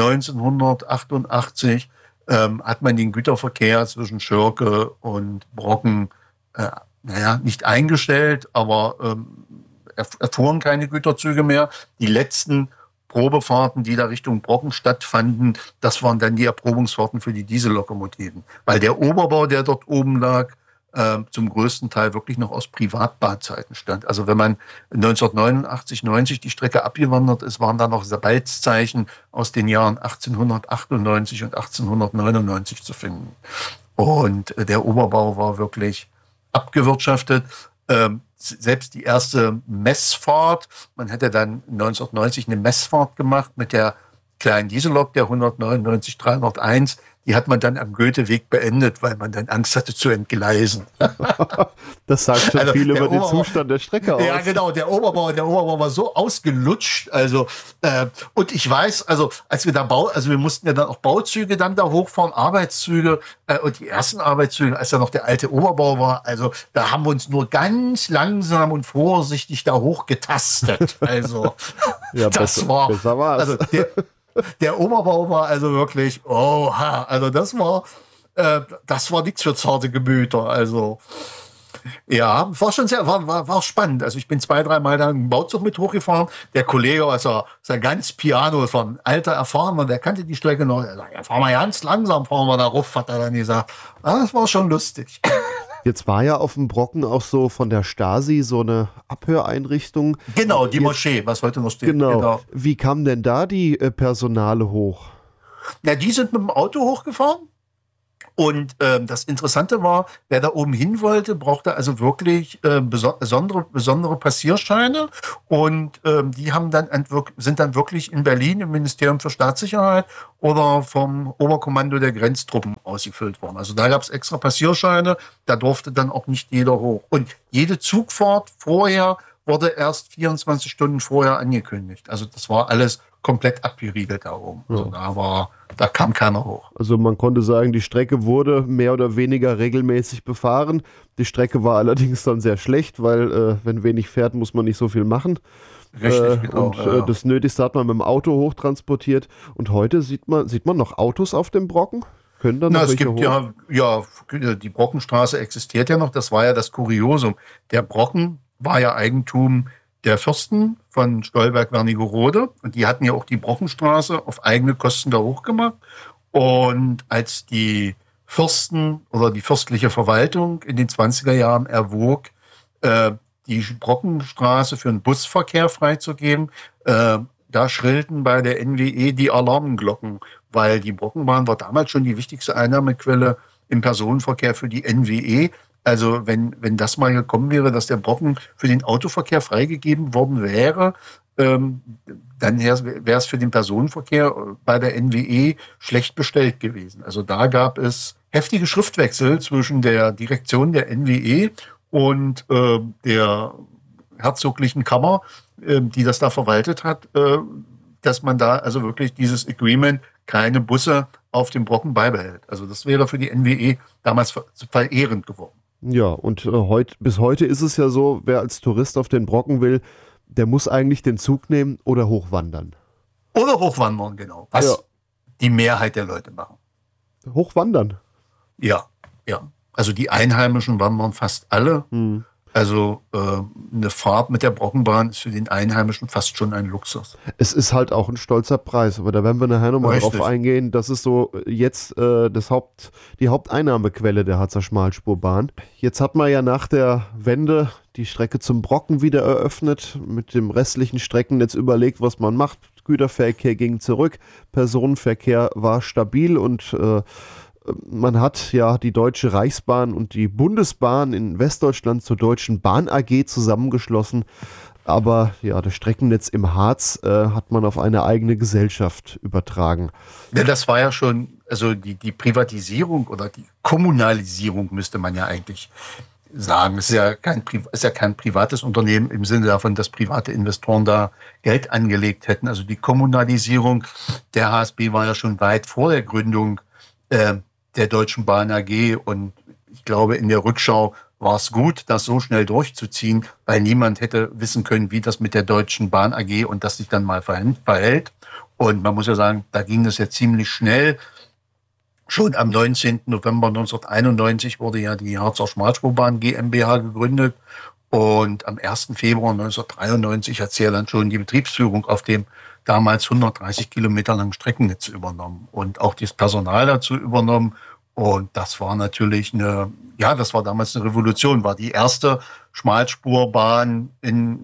neunzehnhundertachtundachtzig, ähm, hat man den Güterverkehr zwischen Schirke und Brocken, äh, naja, nicht eingestellt, aber ähm, erfuhren keine Güterzüge mehr. Die letzten Probefahrten, die da Richtung Brocken stattfanden, das waren dann die Erprobungsfahrten für die Diesellokomotiven. Weil der Oberbau, der dort oben lag, äh, zum größten Teil wirklich noch aus Privatbahnzeiten stand. Also wenn man neunzehnhundertneunundachtzig, neunzig die Strecke abgewandert ist, waren da noch Balzzeichen aus den Jahren achtzehnhundertachtundneunzig und achtzehnhundertneunundneunzig zu finden. Und äh, der Oberbau war wirklich abgewirtschaftet. Ähm, selbst die erste Messfahrt, man hätte dann neunzehnhundertneunzig eine Messfahrt gemacht mit der kleinen Diesellok, der hundertneunundneunzig dreihunderteins, die hat man dann am Goetheweg beendet, weil man dann Angst hatte zu entgleisen. Das sagt schon also viel über Oberbau, den Zustand der Strecke aus. Ja, genau, der Oberbau, der Oberbau war so ausgelutscht, also äh, und ich weiß, also als wir da Bau, also wir mussten ja dann auch Bauzüge dann da hochfahren, Arbeitszüge äh, und die ersten Arbeitszüge, als da noch der alte Oberbau war, also da haben wir uns nur ganz langsam und vorsichtig da hochgetastet. Also ja, das besser, war, besser war's. also der, der Oberbau war also wirklich, oha, also das war, äh, das war nichts für zarte Gemüter, also ja, war schon sehr, war, war, war spannend. Also ich bin zwei, dreimal da im Bauzug mit hochgefahren. Der Kollege, also, ist ja ganz piano, das war ein alter Erfahrener, der kannte die Strecke noch. Er sagt, ja, fahren wir ganz langsam, fahren wir da rauf, hat er dann gesagt. Ah, das war schon lustig. Jetzt war ja auf dem Brocken auch so von der Stasi so eine Abhöreinrichtung. Genau, die Jetzt, Moschee, was heute noch steht. Genau. genau. Wie kamen denn da die äh, Personale hoch? Na, die sind mit dem Auto hochgefahren. Und ähm, das Interessante war, wer da oben hin wollte, brauchte also wirklich äh, beso- besondere, besondere Passierscheine. Und ähm, die haben dann entwirk- sind dann wirklich in Berlin im Ministerium für Staatssicherheit oder vom Oberkommando der Grenztruppen ausgefüllt worden. Also da gab es extra Passierscheine, da durfte dann auch nicht jeder hoch. Und jede Zugfahrt vorher wurde erst vierundzwanzig Stunden vorher angekündigt. Also das war alles komplett abgeriegelt da oben. Also da war, da kam keiner hoch. Also man konnte sagen, die Strecke wurde mehr oder weniger regelmäßig befahren. Die Strecke war allerdings dann sehr schlecht, weil äh, wenn wenig fährt, muss man nicht so viel machen. Richtig, äh, genau. Und Ja. äh, das Nötigste hat man mit dem Auto hochtransportiert. Und heute sieht man, sieht man noch Autos auf dem Brocken? Können da noch Na, es welche gibt hoch? ja, ja, die Brockenstraße existiert ja noch. Das war ja das Kuriosum. Der Brocken war ja Eigentum der Fürsten von Stolberg-Wernigerode. Und die hatten ja auch die Brockenstraße auf eigene Kosten da hochgemacht. Und als die Fürsten oder die fürstliche Verwaltung in den zwanziger Jahren erwog, äh, die Brockenstraße für den Busverkehr freizugeben, äh, da schrillten bei der N W E die Alarmglocken, weil die Brockenbahn war damals schon die wichtigste Einnahmequelle im Personenverkehr für die N W E. Also wenn, wenn das mal gekommen wäre, dass der Brocken für den Autoverkehr freigegeben worden wäre, ähm, dann wäre es für den Personenverkehr bei der N W E schlecht bestellt gewesen. Also da gab es heftige Schriftwechsel zwischen der Direktion der N W E und äh, der herzoglichen Kammer, äh, die das da verwaltet hat, äh, dass man da also wirklich dieses Agreement, keine Busse auf dem Brocken beibehält. Also das wäre für die N W E damals ver- verehrend geworden. Ja, und äh, heut, bis heute ist es ja so, wer als Tourist auf den Brocken will, der muss eigentlich den Zug nehmen oder hochwandern. Oder hochwandern, genau. Was Ja. die Mehrheit der Leute machen. Hochwandern. Ja, ja. Also die Einheimischen wandern fast alle. Hm. Also äh, eine Fahrt mit der Brockenbahn ist für den Einheimischen fast schon ein Luxus. Es ist halt auch ein stolzer Preis, aber da werden wir nachher nochmal Richtig. drauf eingehen. Das ist so jetzt äh, das Haupt, die Haupteinnahmequelle der Harzer Schmalspurbahn. Jetzt hat man ja nach der Wende die Strecke zum Brocken wieder eröffnet, mit dem restlichen Streckennetz überlegt, was man macht. Güterverkehr ging zurück, Personenverkehr war stabil und äh, man hat ja die Deutsche Reichsbahn und die Bundesbahn in Westdeutschland zur Deutschen Bahn A G zusammengeschlossen. Aber ja, das Streckennetz im Harz äh, hat man auf eine eigene Gesellschaft übertragen. Ja, das war ja schon, also die, die Privatisierung oder die Kommunalisierung müsste man ja eigentlich sagen. Es ist ja kein, Pri- ist ja kein privates Unternehmen im Sinne davon, dass private Investoren da Geld angelegt hätten. Also die Kommunalisierung der H S B war ja schon weit vor der Gründung äh, der Deutschen Bahn A G. Und ich glaube, in der Rückschau war es gut, das so schnell durchzuziehen, weil niemand hätte wissen können, wie das mit der Deutschen Bahn A G und das sich dann mal verhält. Und man muss ja sagen, da ging das ja ziemlich schnell. Schon am neunzehnten November neunzehnhunderteinundneunzig wurde ja die Harzer Schmalspurbahn GmbH gegründet. Und am ersten Februar neunzehnhundertdreiundneunzig hat sie ja dann schon die Betriebsführung auf dem damals hundertdreißig Kilometer langen Streckennetz übernommen und auch das Personal dazu übernommen. Und das war natürlich eine, ja, das war damals eine Revolution, war die erste Schmalspurbahn in,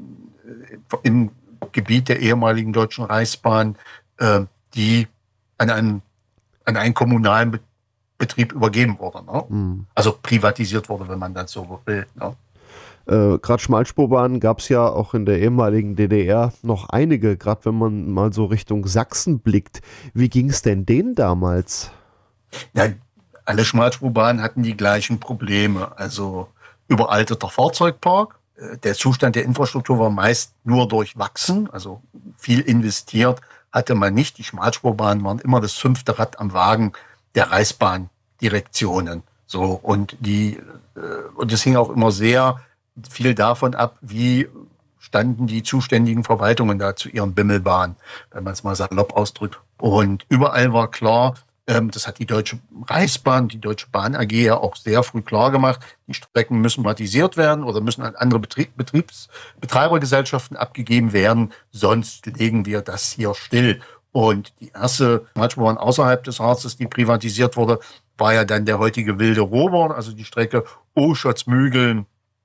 im Gebiet der ehemaligen Deutschen Reichsbahn, äh, die an einen, an einen kommunalen Be- Betrieb übergeben wurde. Ne? Hm. Also privatisiert wurde, wenn man das so will. Ne? Äh, gerade Schmalspurbahnen gab es ja auch in der ehemaligen D D R noch einige, gerade wenn man mal so Richtung Sachsen blickt. Wie ging es denn denen damals? Ja, alle Schmalspurbahnen hatten die gleichen Probleme. Also überalterter Fahrzeugpark. Äh, Der Zustand der Infrastruktur war meist nur durchwachsen. Also viel investiert hatte man nicht. Die Schmalspurbahnen waren immer das fünfte Rad am Wagen der Reichsbahndirektionen. So, und die, äh, und es hing auch immer sehr viel davon ab, wie standen die zuständigen Verwaltungen da zu ihren Bimmelbahnen, wenn man es mal salopp ausdrückt. Und überall war klar, ähm, das hat die Deutsche Reichsbahn, die Deutsche Bahn A G ja auch sehr früh klar gemacht, die Strecken müssen privatisiert werden oder müssen an andere Betrieb, Betriebs, Betreibergesellschaften abgegeben werden, sonst legen wir das hier still. Und die erste Schmalspurbahn außerhalb des Harzes, die privatisiert wurde, war ja dann der heutige Wilde Robert, also die Strecke Oschotz-Mügeln,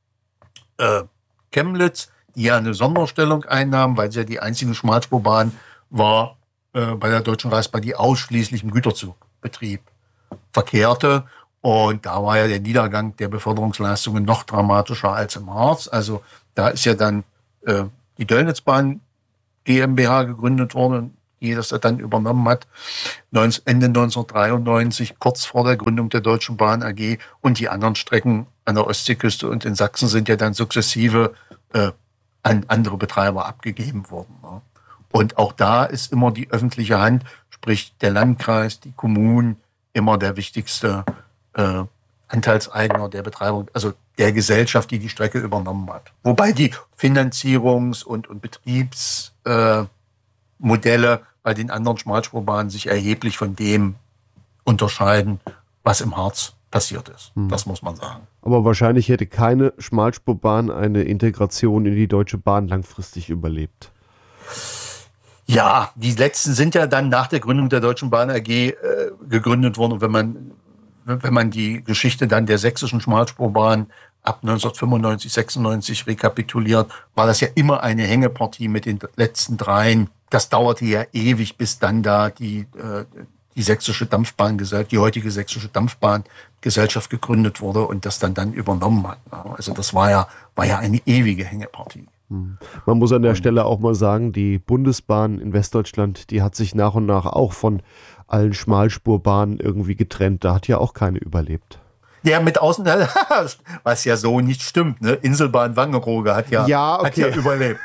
Äh, Chemnitz, die ja eine Sonderstellung einnahm, weil sie ja die einzige Schmalspurbahn war äh, bei der Deutschen Reichsbahn, die ausschließlich im Güterzugbetrieb verkehrte. Und da war ja der Niedergang der Beförderungsleistungen noch dramatischer als im Harz. Also da ist ja dann äh, die Döllnitzbahn GmbH gegründet worden, die das dann übernommen hat, Ende neunzehnhundertdreiundneunzig, kurz vor der Gründung der Deutschen Bahn A G. Und die anderen Strecken an der Ostseeküste und in Sachsen sind ja dann sukzessive äh, an andere Betreiber abgegeben worden. Ne? Und auch da ist immer die öffentliche Hand, sprich der Landkreis, die Kommunen, immer der wichtigste äh, Anteilseigner der Betreiber, also der Gesellschaft, die die Strecke übernommen hat. Wobei die Finanzierungs- und, und Betriebsmodelle äh, bei den anderen Schmalspurbahnen sich erheblich von dem unterscheiden, was im Harz passiert ist. Hm. Das muss man sagen. Aber wahrscheinlich hätte keine Schmalspurbahn eine Integration in die Deutsche Bahn langfristig überlebt. Ja, die letzten sind ja dann nach der Gründung der Deutschen Bahn A G äh, gegründet worden. Und wenn man, wenn man die Geschichte dann der sächsischen Schmalspurbahn ab neunzehnhundertfünfundneunzig, sechsundneunzig rekapituliert, war das ja immer eine Hängepartie mit den letzten dreien. Das dauerte ja ewig, bis dann da die, äh, die sächsische Dampfbahngesellschaft, die heutige sächsische Dampfbahngesellschaft gegründet wurde und das dann dann übernommen hat. Also das war ja, war ja eine ewige Hängepartie. Man muss an der Stelle auch mal sagen, die Bundesbahn in Westdeutschland, die hat sich nach und nach auch von allen Schmalspurbahnen irgendwie getrennt. Da hat ja auch keine überlebt. Ja, mit Außen, was ja so nicht stimmt, ne? Inselbahn Wangerooge hat ja, ja, okay. hat ja überlebt.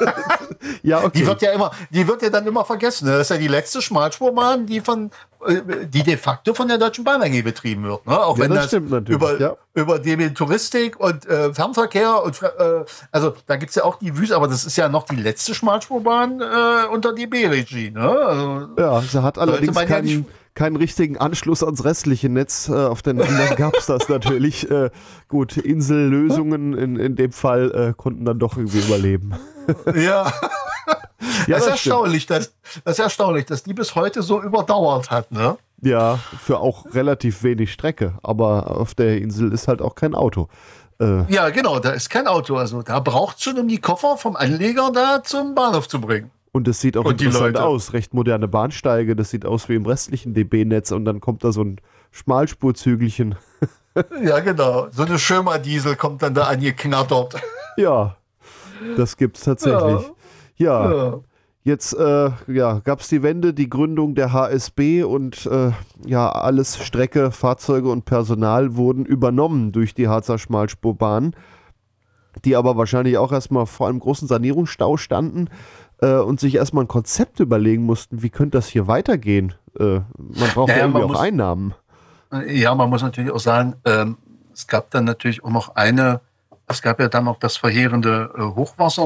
Ja, okay. Die wird ja immer, die wird ja dann immer vergessen. Das ist ja die letzte Schmalspurbahn, die von, die de facto von der Deutschen Bahn A G betrieben wird. Ne? Auch ja, wenn das, das über, ja. über die Touristik und äh, Fernverkehr und äh, also da gibt's ja auch die Wüste, aber das ist ja noch die letzte Schmalspurbahn äh, unter D B-Regie. Ne? Also, ja, sie hat allerdings keinen, ja keinen richtigen Anschluss ans restliche Netz. Äh, auf den anderen gab es das natürlich. Äh, gut, Insellösungen in, in dem Fall äh, konnten dann doch irgendwie überleben. Ja. Ja, das, das, ist erstaunlich, dass, das ist erstaunlich, dass die bis heute so überdauert hat, ne? Ja, für auch relativ wenig Strecke. Aber auf der Insel ist halt auch kein Auto. Äh, ja, genau, da ist kein Auto. Also da braucht es schon, um die Koffer vom Anleger da zum Bahnhof zu bringen. Und das sieht auch und interessant aus. Recht moderne Bahnsteige. Das sieht aus wie im restlichen D B-Netz. Und dann kommt da so ein Schmalspurzügelchen. Ja, genau. So eine Schömer-Diesel kommt dann da angeknattert. Ja, das gibt's tatsächlich. Ja, ja. ja. Jetzt äh, ja, gab es die Wende, die Gründung der H S B und äh, ja, alles Strecke, Fahrzeuge und Personal wurden übernommen durch die Harzer Schmalspurbahn, die aber wahrscheinlich auch erstmal vor einem großen Sanierungsstau standen äh, und sich erstmal ein Konzept überlegen mussten, wie könnte das hier weitergehen? Äh, man braucht ja, ja irgendwie auch muss, Einnahmen. Ja, man muss natürlich auch sagen, ähm, es gab dann natürlich auch noch eine, es gab ja dann noch das verheerende äh, Hochwasser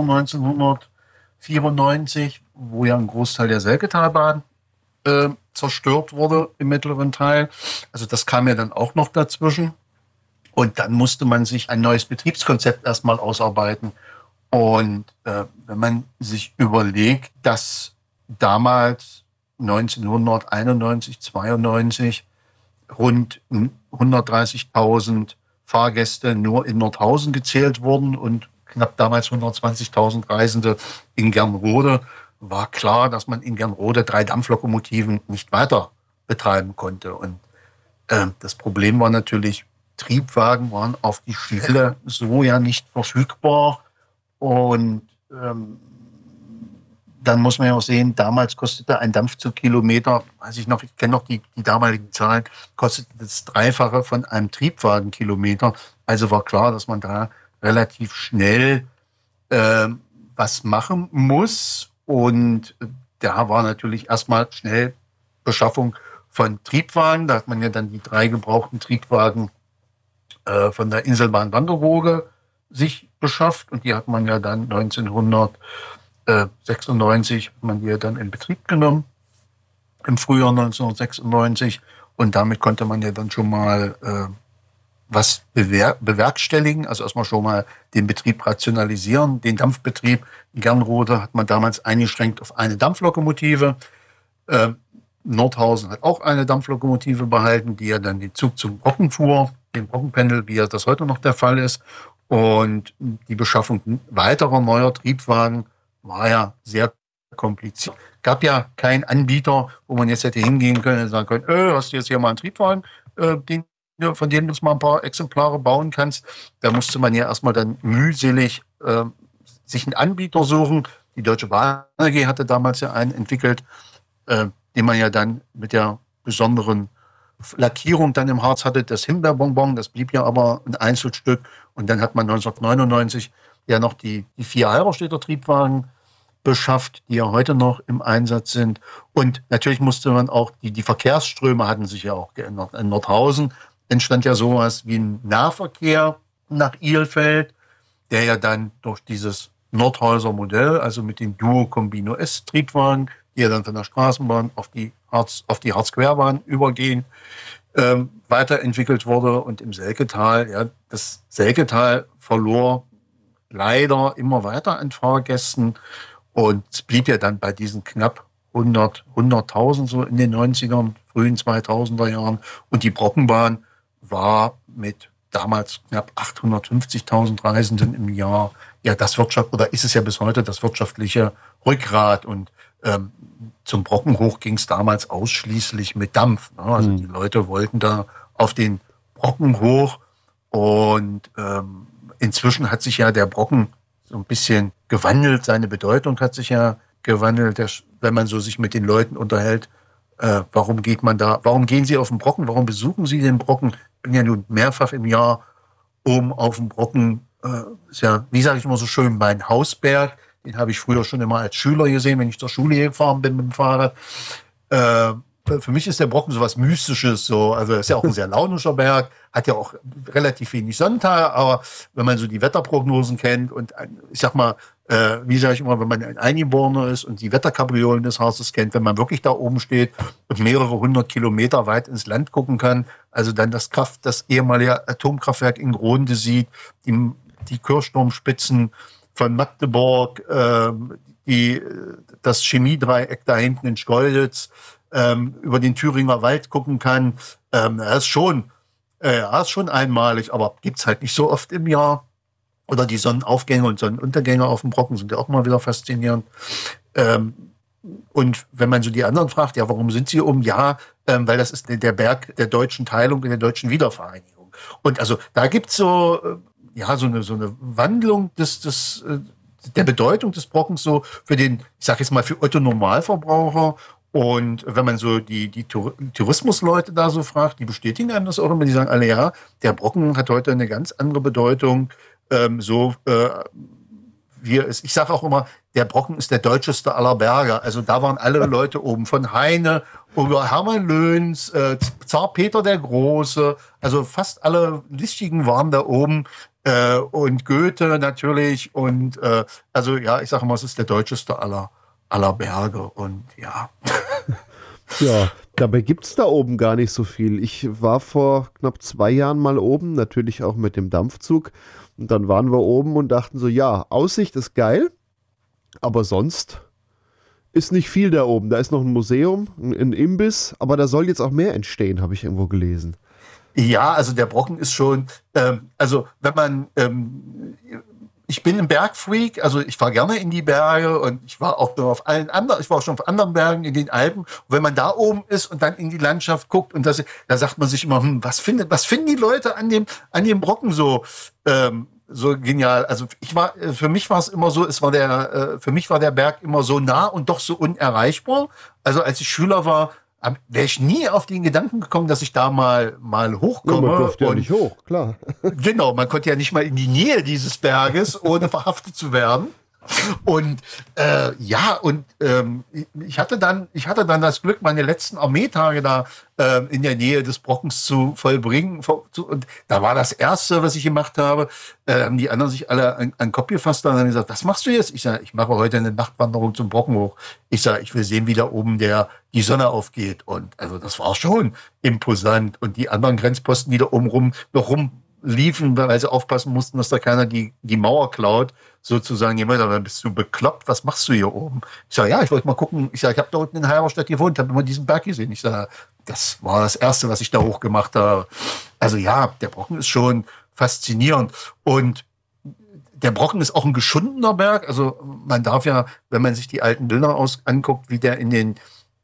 neunzehnhundertvierundneunzig, wo ja ein Großteil der Selketalbahn äh, zerstört wurde im mittleren Teil. Also das kam ja dann auch noch dazwischen. Und dann musste man sich ein neues Betriebskonzept erstmal ausarbeiten. Und äh, wenn man sich überlegt, dass damals neunzehnhunderteinundneunzig, zweiundneunzig rund hundertdreißigtausend Fahrgäste nur in Nordhausen gezählt wurden und knapp damals hundertzwanzigtausend Reisende in Gernrode, war klar, dass man in Gernrode drei Dampflokomotiven nicht weiter betreiben konnte. Und äh, das Problem war natürlich, Triebwagen waren auf die Schnelle so ja nicht verfügbar. Und ähm, dann muss man ja auch sehen, damals kostete ein Dampfzugkilometer, weiß ich noch, ich kenne noch die, die damaligen Zahlen, kostete das Dreifache von einem Triebwagenkilometer. Also war klar, dass man da relativ schnell äh, was machen muss. Und da war natürlich erstmal schnell Beschaffung von Triebwagen. Da hat man ja dann die drei gebrauchten Triebwagen äh, von der Inselbahn Wangerooge sich beschafft. Und die hat man ja dann neunzehnhundertsechsundneunzig hat man die ja dann in Betrieb genommen. Im Frühjahr neunzehnhundertsechsundneunzig. Und damit konnte man ja dann schon mal äh, was bewer- bewerkstelligen, also erstmal schon mal den Betrieb rationalisieren. Den Dampfbetrieb in Gernrode hat man damals eingeschränkt auf eine Dampflokomotive. Äh, Nordhausen hat auch eine Dampflokomotive behalten, die ja dann den Zug zum Brocken fuhr, den Brockenpendel, wie ja das heute noch der Fall ist. Und die Beschaffung weiterer neuer Triebwagen war ja sehr kompliziert. Gab ja keinen Anbieter, wo man jetzt hätte hingehen können und sagen können, äh, hast du jetzt hier mal einen Triebwagen? äh, den, von denen du mal ein paar Exemplare bauen kannst. Da musste man ja erstmal dann mühselig äh, sich einen Anbieter suchen. Die Deutsche Bahn A G hatte damals ja einen entwickelt, äh, den man ja dann mit der besonderen Lackierung dann im Harz hatte, das Himbeerbonbon, das blieb ja aber ein Einzelstück. Und dann hat man neunzehnhundertneunundneunzig ja noch die, die vier Halberstädter Triebwagen beschafft, die ja heute noch im Einsatz sind. Und natürlich musste man auch, die, die Verkehrsströme hatten sich ja auch geändert. In Nordhausen entstand ja sowas wie ein Nahverkehr nach Ilfeld, der ja dann durch dieses Nordhäuser Modell, also mit den Duo Combino S Triebwagen, die ja dann von der Straßenbahn auf die Harz, auf die Harzquerbahn übergehen, ähm, weiterentwickelt wurde. Und im Selketal, ja, das Selketal verlor leider immer weiter an Fahrgästen. Und es blieb ja dann bei diesen knapp hundert, hunderttausend so in den neunzigern, frühen zweitausender Jahren. Und die Brockenbahn war mit damals knapp achthundertfünfzigtausend Reisenden im Jahr ja das Wirtschaft, oder ist es ja bis heute das wirtschaftliche Rückgrat. Und ähm, zum Brocken hoch ging es damals ausschließlich mit Dampf. Ne? Also mhm. die Leute wollten da auf den Brocken hoch. Und ähm, inzwischen hat sich ja der Brocken so ein bisschen gewandelt. Seine Bedeutung hat sich ja gewandelt. Der, wenn man so sich mit den Leuten unterhält, äh, warum geht man da, warum gehen sie auf den Brocken, warum besuchen sie den Brocken? Ich bin ja nun mehrfach im Jahr oben auf dem Brocken. Äh, ist ja, wie sage ich immer so schön, mein Hausberg. Den habe ich früher schon immer als Schüler gesehen, wenn ich zur Schule gefahren bin mit dem Fahrrad. Äh, für mich ist der Brocken so was Mystisches. So. Also ist ja auch ein sehr launischer Berg, hat ja auch relativ wenig Sonnentage, aber wenn man so die Wetterprognosen kennt und ich sag mal, äh, wie sage ich immer, wenn man ein Eingeborener ist und die Wetterkapriolen des Hauses kennt, wenn man wirklich da oben steht und mehrere hundert Kilometer weit ins Land gucken kann, also dann das Kraft, das ehemalige Atomkraftwerk in Gronde sieht, die, die Kirchturmspitzen von Magdeburg, äh, die, das Chemiedreieck da hinten in Schkeuditz, ähm, über den Thüringer Wald gucken kann, ähm, das ist schon, äh, das ist schon einmalig, aber gibt's halt nicht so oft im Jahr. Oder die Sonnenaufgänge und Sonnenuntergänge auf dem Brocken sind ja auch mal wieder faszinierend. Ähm, und wenn man so die anderen fragt, ja, warum sind sie um? Ja, ähm, weil das ist der Berg der deutschen Teilung, in der deutschen Wiedervereinigung. Und also da gibt's so, äh, ja, so eine, so eine Wandlung des, des, äh, der Bedeutung des Brockens so für den, ich sag jetzt mal, für Otto Normalverbraucher. Und wenn man so die, die Tourismusleute da so fragt, die bestätigen einem das auch immer, die sagen alle, ja, der Brocken hat heute eine ganz andere Bedeutung, ähm, so äh, wie es, ich sage auch immer, der Brocken ist der deutscheste aller Berge. Also da waren alle Leute oben, von Heine über Hermann Löns, äh, Zar Peter der Große, also fast alle Lichtigen waren da oben, äh, und Goethe natürlich und äh, also ja, ich sage immer, es ist der deutscheste aller aller Berge und ja. Ja, dabei gibt es da oben gar nicht so viel. Ich war vor knapp zwei Jahren mal oben, natürlich auch mit dem Dampfzug. Und dann waren wir oben und dachten so, ja, Aussicht ist geil, aber sonst ist nicht viel da oben. Da ist noch ein Museum, ein Imbiss, aber da soll jetzt auch mehr entstehen, habe ich irgendwo gelesen. Ja, also der Brocken ist schon, ähm, also wenn man, ähm, ich bin ein Bergfreak, also ich fahre gerne in die Berge und ich war auch schon auf allen anderen, ich war auch schon auf anderen Bergen in den Alpen. Und wenn man da oben ist und dann in die Landschaft guckt und das, da sagt man sich immer, hm, was findet, was finden die Leute an dem, an dem Brocken so, ähm, so genial? Also ich war, für mich war es immer so, es war der, für mich war der Berg immer so nah und doch so unerreichbar. Also als ich Schüler war, wäre ich nie auf den Gedanken gekommen, dass ich da mal, mal hochkomme. Ja, man durfte ja nicht hoch, klar. Genau, man konnte ja nicht mal in die Nähe dieses Berges, ohne verhaftet zu werden. Und äh, ja, und ähm, ich hatte dann, ich hatte dann das Glück, meine letzten Armeetage da äh, in der Nähe des Brockens zu vollbringen. Und da war das Erste, was ich gemacht habe, äh, haben die anderen sich alle an, an den Kopf gefasst und haben gesagt, was machst du jetzt? Ich sage, ich mache heute eine Nachtwanderung zum Brocken hoch. Ich sage, ich will sehen, wie da oben der die Sonne aufgeht. Und also das war schon imposant. Und die anderen Grenzposten, die da oben rum noch rum liefen, weil sie aufpassen mussten, dass da keiner die, die Mauer klaut, sozusagen. Jemand sagt, bist du bekloppt? Was machst du hier oben? Ich sage, ja, ich wollte mal gucken. Ich sage, ich habe da unten in Halberstadt gewohnt, habe immer diesen Berg gesehen. Ich sage, das war das Erste, was ich da hochgemacht habe. Also ja, der Brocken ist schon faszinierend. Und der Brocken ist auch ein geschundener Berg. Also man darf ja, wenn man sich die alten Bilder aus, anguckt, wie der in den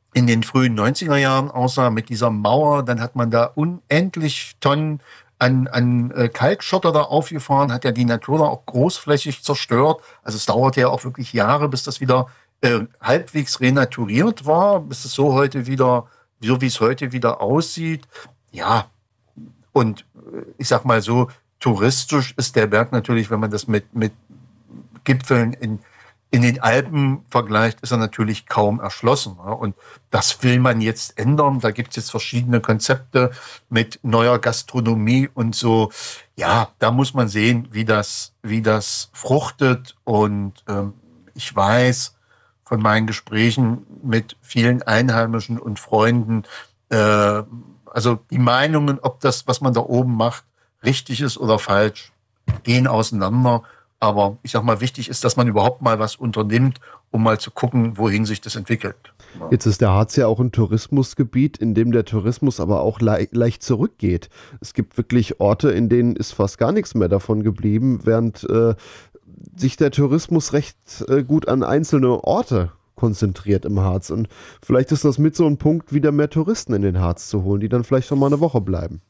in den frühen neunziger Jahren aussah mit dieser Mauer. Dann hat man da unendlich Tonnen an, an äh, Kalkschotter da aufgefahren, hat ja die Natur da auch großflächig zerstört. Also es dauerte ja auch wirklich Jahre, bis das wieder äh, halbwegs renaturiert war, bis es so heute wieder, so wie es heute wieder aussieht. Ja, und äh, ich sag mal so, touristisch ist der Berg natürlich, wenn man das mit, mit Gipfeln in In den Alpen vergleicht, ist er natürlich kaum erschlossen. Und das will man jetzt ändern. Da gibt es jetzt verschiedene Konzepte mit neuer Gastronomie und so. Ja, da muss man sehen, wie das, wie das fruchtet. Und ähm, ich weiß von meinen Gesprächen mit vielen Einheimischen und Freunden, äh, also die Meinungen, ob das, was man da oben macht, richtig ist oder falsch, gehen auseinander. Aber ich sag mal, wichtig ist, dass man überhaupt mal was unternimmt, um mal zu gucken, wohin sich das entwickelt. Jetzt ist der Harz ja auch ein Tourismusgebiet, in dem der Tourismus aber auch le- leicht zurückgeht. Es gibt wirklich Orte, in denen ist fast gar nichts mehr davon geblieben, während äh, sich der Tourismus recht äh, gut an einzelne Orte konzentriert im Harz. Und vielleicht ist das mit so ein Punkt, wieder mehr Touristen in den Harz zu holen, die dann vielleicht noch mal eine Woche bleiben.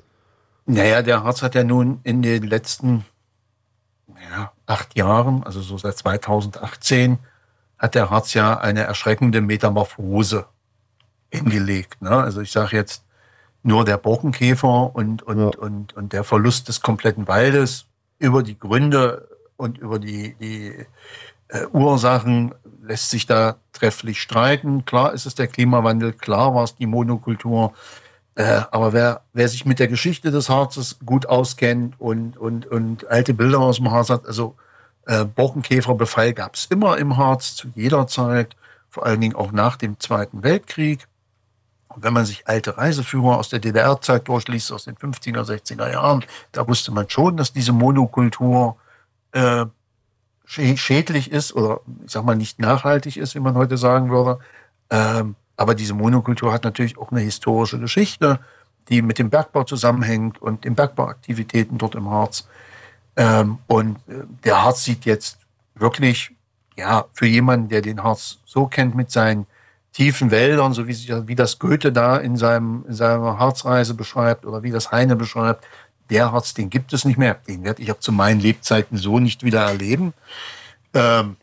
Naja, der Harz hat ja nun in den letzten ja, acht Jahren, also so seit zweitausendachtzehn, hat der Harz ja eine erschreckende Metamorphose hingelegt. Ne? Also ich sage jetzt nur der Borkenkäfer und, und, ja. und, und der Verlust des kompletten Waldes, über die Gründe und über die, die äh, Ursachen lässt sich da trefflich streiten. Klar ist es der Klimawandel, klar war es die Monokultur. Äh, aber wer, wer sich mit der Geschichte des Harzes gut auskennt und, und, und alte Bilder aus dem Harz hat, also äh, Borkenkäferbefall gab es immer im Harz, zu jeder Zeit, vor allen Dingen auch nach dem Zweiten Weltkrieg. Und wenn man sich alte Reiseführer aus der D D R-Zeit durchliest, aus den fünfziger, sechziger Jahren, da wusste man schon, dass diese Monokultur äh, schädlich ist oder ich sag mal nicht nachhaltig ist, wie man heute sagen würde. Ähm, Aber diese Monokultur hat natürlich auch eine historische Geschichte, die mit dem Bergbau zusammenhängt und den Bergbauaktivitäten dort im Harz. Ähm, und der Harz sieht jetzt wirklich, ja, für jemanden, der den Harz so kennt mit seinen tiefen Wäldern, so wie, sich, wie das Goethe da in, seinem, in seiner Harzreise beschreibt oder wie das Heine beschreibt, der Harz, den gibt es nicht mehr. Den werde ich auch zu meinen Lebzeiten so nicht wieder erleben. Ähm,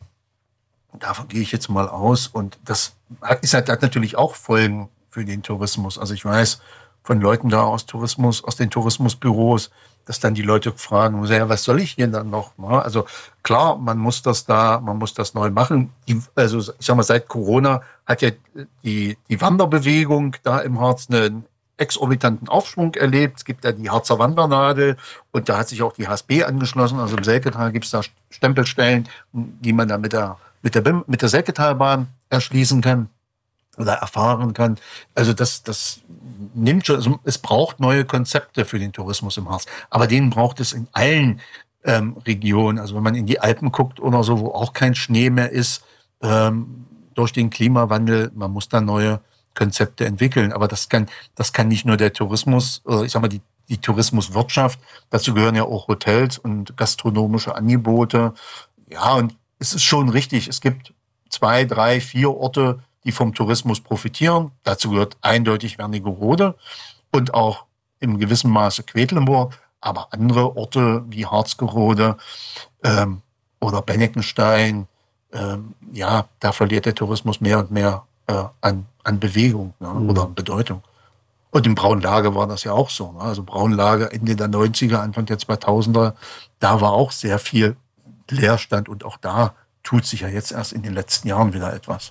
Davon gehe ich jetzt mal aus. Und das ist halt, hat natürlich auch Folgen für den Tourismus. Also ich weiß von Leuten da aus Tourismus, aus den Tourismusbüros, dass dann die Leute fragen, ja, was soll ich hier dann noch? Also klar, man muss das da, man muss das neu machen. Die, also ich sag mal, seit Corona hat ja die, die Wanderbewegung da im Harz einen exorbitanten Aufschwung erlebt. Es gibt ja die Harzer Wandernadel und da hat sich auch die H S B angeschlossen. Also im Selketal gibt es da Stempelstellen, die man da mit der mit der, B I M, mit der Selketalbahn erschließen kann oder erfahren kann. Also das, das nimmt schon, also es braucht neue Konzepte für den Tourismus im Harz. Aber den braucht es in allen ähm, Regionen. Also wenn man in die Alpen guckt oder so, wo auch kein Schnee mehr ist, ähm, durch den Klimawandel, man muss da neue Konzepte entwickeln. Aber das kann, das kann nicht nur der Tourismus, oder ich sag mal, die, die Tourismuswirtschaft, dazu gehören ja auch Hotels und gastronomische Angebote. Ja, und es ist schon richtig, es gibt zwei, drei, vier Orte, die vom Tourismus profitieren. Dazu gehört eindeutig Wernigerode und auch im gewissen Maße Quedlinburg. Aber andere Orte wie Harzgerode ähm, oder Benneckenstein, ähm, ja, da verliert der Tourismus mehr und mehr äh, an, an Bewegung, ne, mhm. oder an Bedeutung. Und im Braunlage war das ja auch so. Ne? Also Braunlage Ende der neunziger, Anfang der zweitausender, da war auch sehr viel Leerstand und auch da tut sich ja jetzt erst in den letzten Jahren wieder etwas.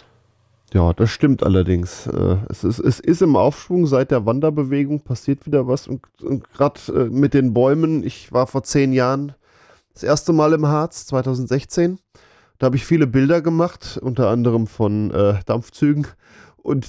Ja, das stimmt allerdings. Es ist, es ist im Aufschwung, seit der Wanderbewegung passiert wieder was und, und gerade mit den Bäumen, ich war vor zehn Jahren das erste Mal im Harz, zweitausendsechzehn, da habe ich viele Bilder gemacht, unter anderem von äh, Dampfzügen und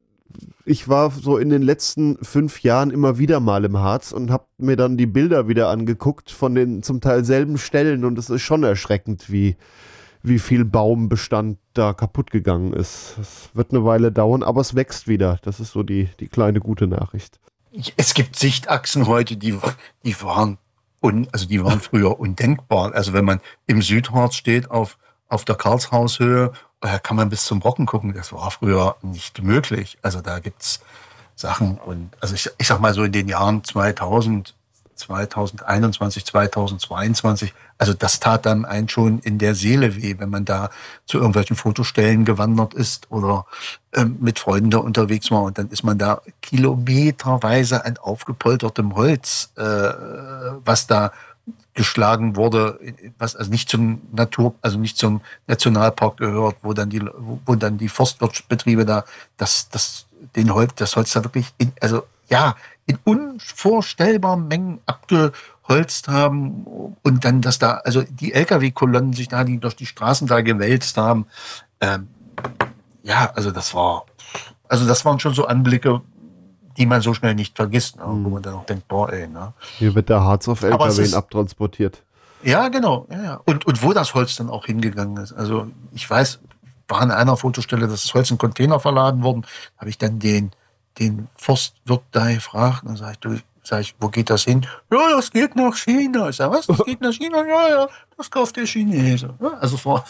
ich war so in den letzten fünf Jahren immer wieder mal im Harz und habe mir dann die Bilder wieder angeguckt von den zum Teil selben Stellen und es ist schon erschreckend, wie, wie viel Baumbestand da kaputt gegangen ist. Es wird eine Weile dauern, aber es wächst wieder. Das ist so die, die kleine gute Nachricht. Es gibt Sichtachsen heute, die, die waren un, also die waren früher undenkbar. Also wenn man im Südharz steht auf auf der Karlshaushöhe Da kann man bis zum Brocken gucken. Das war früher nicht möglich. Also da gibt's Sachen und also ich, ich sag mal so in den Jahren zweitausend, zweitausendeinundzwanzig, zweitausendzweiundzwanzig, also das tat dann einen schon in der Seele weh, wenn man da zu irgendwelchen Fotostellen gewandert ist oder ähm, mit Freunden da unterwegs war und dann ist man da kilometerweise an aufgepoltertem Holz, äh, was da geschlagen wurde, was also nicht zum Natur, also nicht zum Nationalpark gehört, wo dann die, wo dann die Forstwirtschaftsbetriebe da, das, das, den Holz, das Holz da wirklich in, also ja, in unvorstellbaren Mengen abgeholzt haben und dann, dass da, also die L K W-Kolonnen sich da, die durch die Straßen da gewälzt haben. Ähm, ja, also das war, also das waren schon so Anblicke, die man so schnell nicht vergisst, ne? Wo man dann auch denkt, boah, ey, ne? Hier wird der Harz auf L K W abtransportiert. Ja, genau, ja, ja. Und, und wo das Holz dann auch hingegangen ist. Also ich weiß, war an einer Fotostelle, dass das Holz in Container verladen worden, habe ich dann den, den Forstwirt da gefragt, und dann sag ich, du, sag ich, wo geht das hin? Ja, das geht nach China. Ich sag, was, das geht nach China? Ja, ja, das kauft der Chinese. Ja, also es war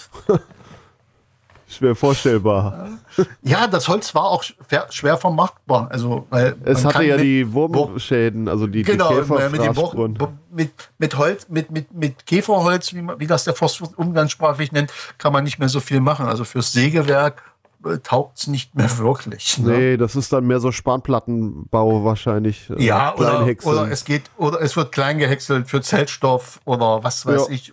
schwer vorstellbar. Ja, das Holz war auch schwer vermarktbar. Also, weil es hatte ja mit, die Wurmschäden, also die, genau, die Käfer mit, dem mit, mit Holz, mit, mit, mit Käferholz, wie, man, wie das der Forstwirt umgangssprachlich nennt, kann man nicht mehr so viel machen. Also fürs Sägewerk äh, taugt es nicht mehr wirklich. Ne? Nee, das ist dann mehr so Spanplattenbau wahrscheinlich. Äh, ja, oder, oder es geht, oder es wird klein gehäckselt für Zeltstoff oder was weiß ja. ich.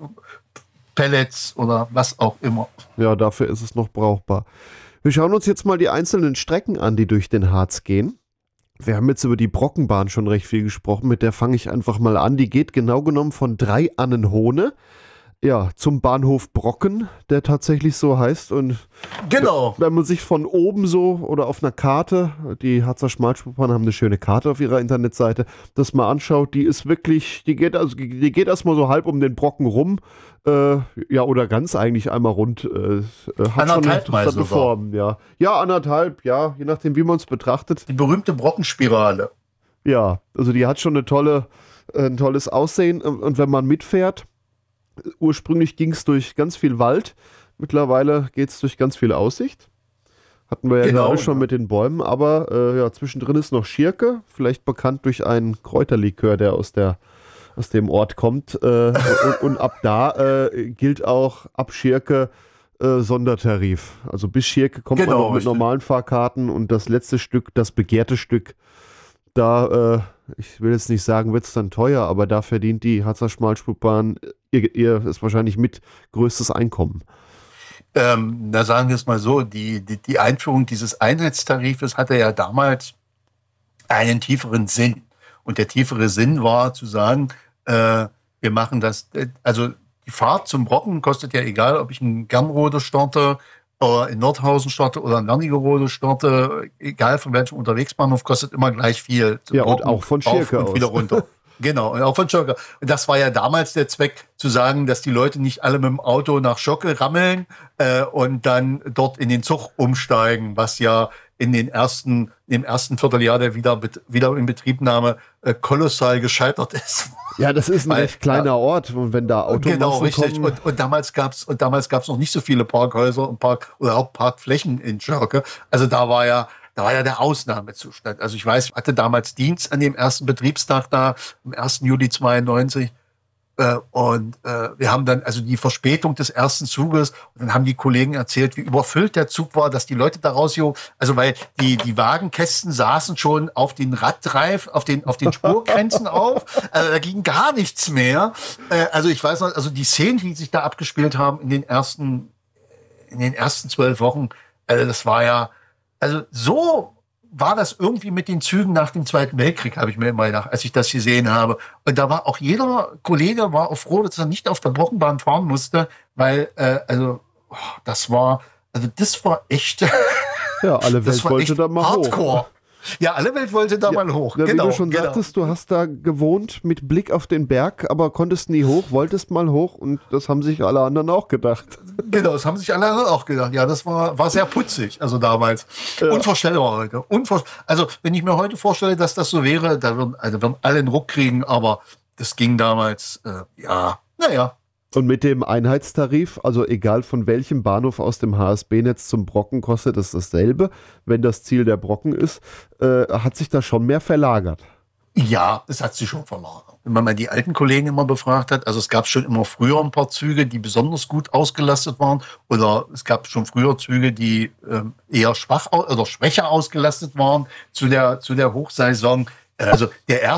Pellets oder was auch immer. Ja, dafür ist es noch brauchbar. Wir schauen uns jetzt mal die einzelnen Strecken an, die durch den Harz gehen. Wir haben jetzt über die Brockenbahn schon recht viel gesprochen, mit der fange ich einfach mal an. Die geht genau genommen von Drei-Annenhohne, ja, zum Bahnhof Brocken, der tatsächlich so heißt. Und genau. Wenn man sich von oben so oder auf einer Karte, die Harzer Schmalspurbahn haben eine schöne Karte auf ihrer Internetseite, das mal anschaut, die ist wirklich, die geht also, die geht erstmal so halb um den Brocken rum, äh, ja, oder ganz eigentlich einmal rund. Äh, hat anderthalb schon Mal sogar. Form, ja. Ja, anderthalb, ja, je nachdem, wie man es betrachtet. Die berühmte Brockenspirale. Ja, also die hat schon eine tolle, äh, ein tolles Aussehen und wenn man mitfährt, ursprünglich ging es durch ganz viel Wald, mittlerweile geht es durch ganz viel Aussicht. Hatten wir ja genau, gerade schon ja. mit den Bäumen, aber äh, ja, zwischendrin ist noch Schirke, vielleicht bekannt durch einen Kräuterlikör, der aus, der, aus dem Ort kommt. Äh, und, und ab da äh, gilt auch ab Schirke äh, Sondertarif. Also bis Schirke kommt genau, man noch mit richtig. normalen Fahrkarten und das letzte Stück, das begehrte Stück, da, äh, ich will jetzt nicht sagen, wird es dann teuer, aber da verdient die Harzer Schmalspurbahn ihr, ihr ist wahrscheinlich mit größtes Einkommen. Ähm, da sagen wir es mal so, die, die, die Einführung dieses Einheitstarifes hatte ja damals einen tieferen Sinn. Und der tiefere Sinn war zu sagen, äh, wir machen das, also die Fahrt zum Brocken kostet ja egal, ob ich in Gernrode starte oder in Nordhausen starte oder in Wernigerode starte, egal von welchem Unterwegsbahnhof, kostet immer gleich viel. Zum ja, Brocken, und auch von Schirke und aus. wieder runter. Genau, und auch von Schirke. Und das war ja damals der Zweck, zu sagen, dass die Leute nicht alle mit dem Auto nach Schirke rammeln äh, und dann dort in den Zug umsteigen, was ja in den ersten, im ersten Vierteljahr der Wieder, wieder in Betriebnahme äh, kolossal gescheitert ist. Ja, das ist ein Weil, recht kleiner ja, Ort, und wenn da Automassen genau, richtig. kommen. Und, und damals gab's und damals gab's noch nicht so viele Parkhäuser und Park oder auch Parkflächen in Schirke. Also da war ja Da war ja der Ausnahmezustand. Also ich weiß, ich hatte damals Dienst an dem ersten Betriebstag da, am ersten Juli zweiundneunzig. Äh, und äh, wir haben dann also die Verspätung des ersten Zuges. Und dann haben die Kollegen erzählt, wie überfüllt der Zug war, dass die Leute da rausgehoben. Also weil die die Wagenkästen saßen schon auf den Radreif, auf den auf den Spurgrenzen auf. Also da ging gar nichts mehr. Äh, also ich weiß noch, also die Szenen, die sich da abgespielt haben in den ersten in den ersten zwölf Wochen, also das war ja Also so war das irgendwie mit den Zügen nach dem Zweiten Weltkrieg, habe ich mir immer gedacht, als ich das gesehen habe. Und da war auch jeder Kollege war auch froh, dass er nicht auf der Brockenbahn fahren musste, weil äh, also oh, das war also das war echt ja, alle Welt wollte da mal Hardcore. hoch. Ja, alle Welt wollte da ja, mal hoch. Ja, genau, wie du schon genau. sagtest, du hast da gewohnt mit Blick auf den Berg, aber konntest nie hoch, wolltest mal hoch und das haben sich alle anderen auch gedacht. Genau, das haben sich alle anderen auch gedacht. Ja, das war, war sehr putzig, also damals. Ja. Unvorstellbar heute. Unvor also, wenn ich mir heute vorstelle, dass das so wäre, da würden, also würden alle einen Ruck kriegen, aber das ging damals, äh, ja, naja. Und mit dem Einheitstarif, also egal von welchem Bahnhof aus dem H S B-Netz zum Brocken, kostet es dasselbe, wenn das Ziel der Brocken ist, äh, hat sich das schon mehr verlagert. Ja, es hat sich schon verlagert. Wenn man mal die alten Kollegen immer befragt hat, also es gab schon immer früher ein paar Züge, die besonders gut ausgelastet waren, oder es gab schon früher Züge, die ähm, eher schwach oder schwächer ausgelastet waren zu der, zu der Hochsaison. Also der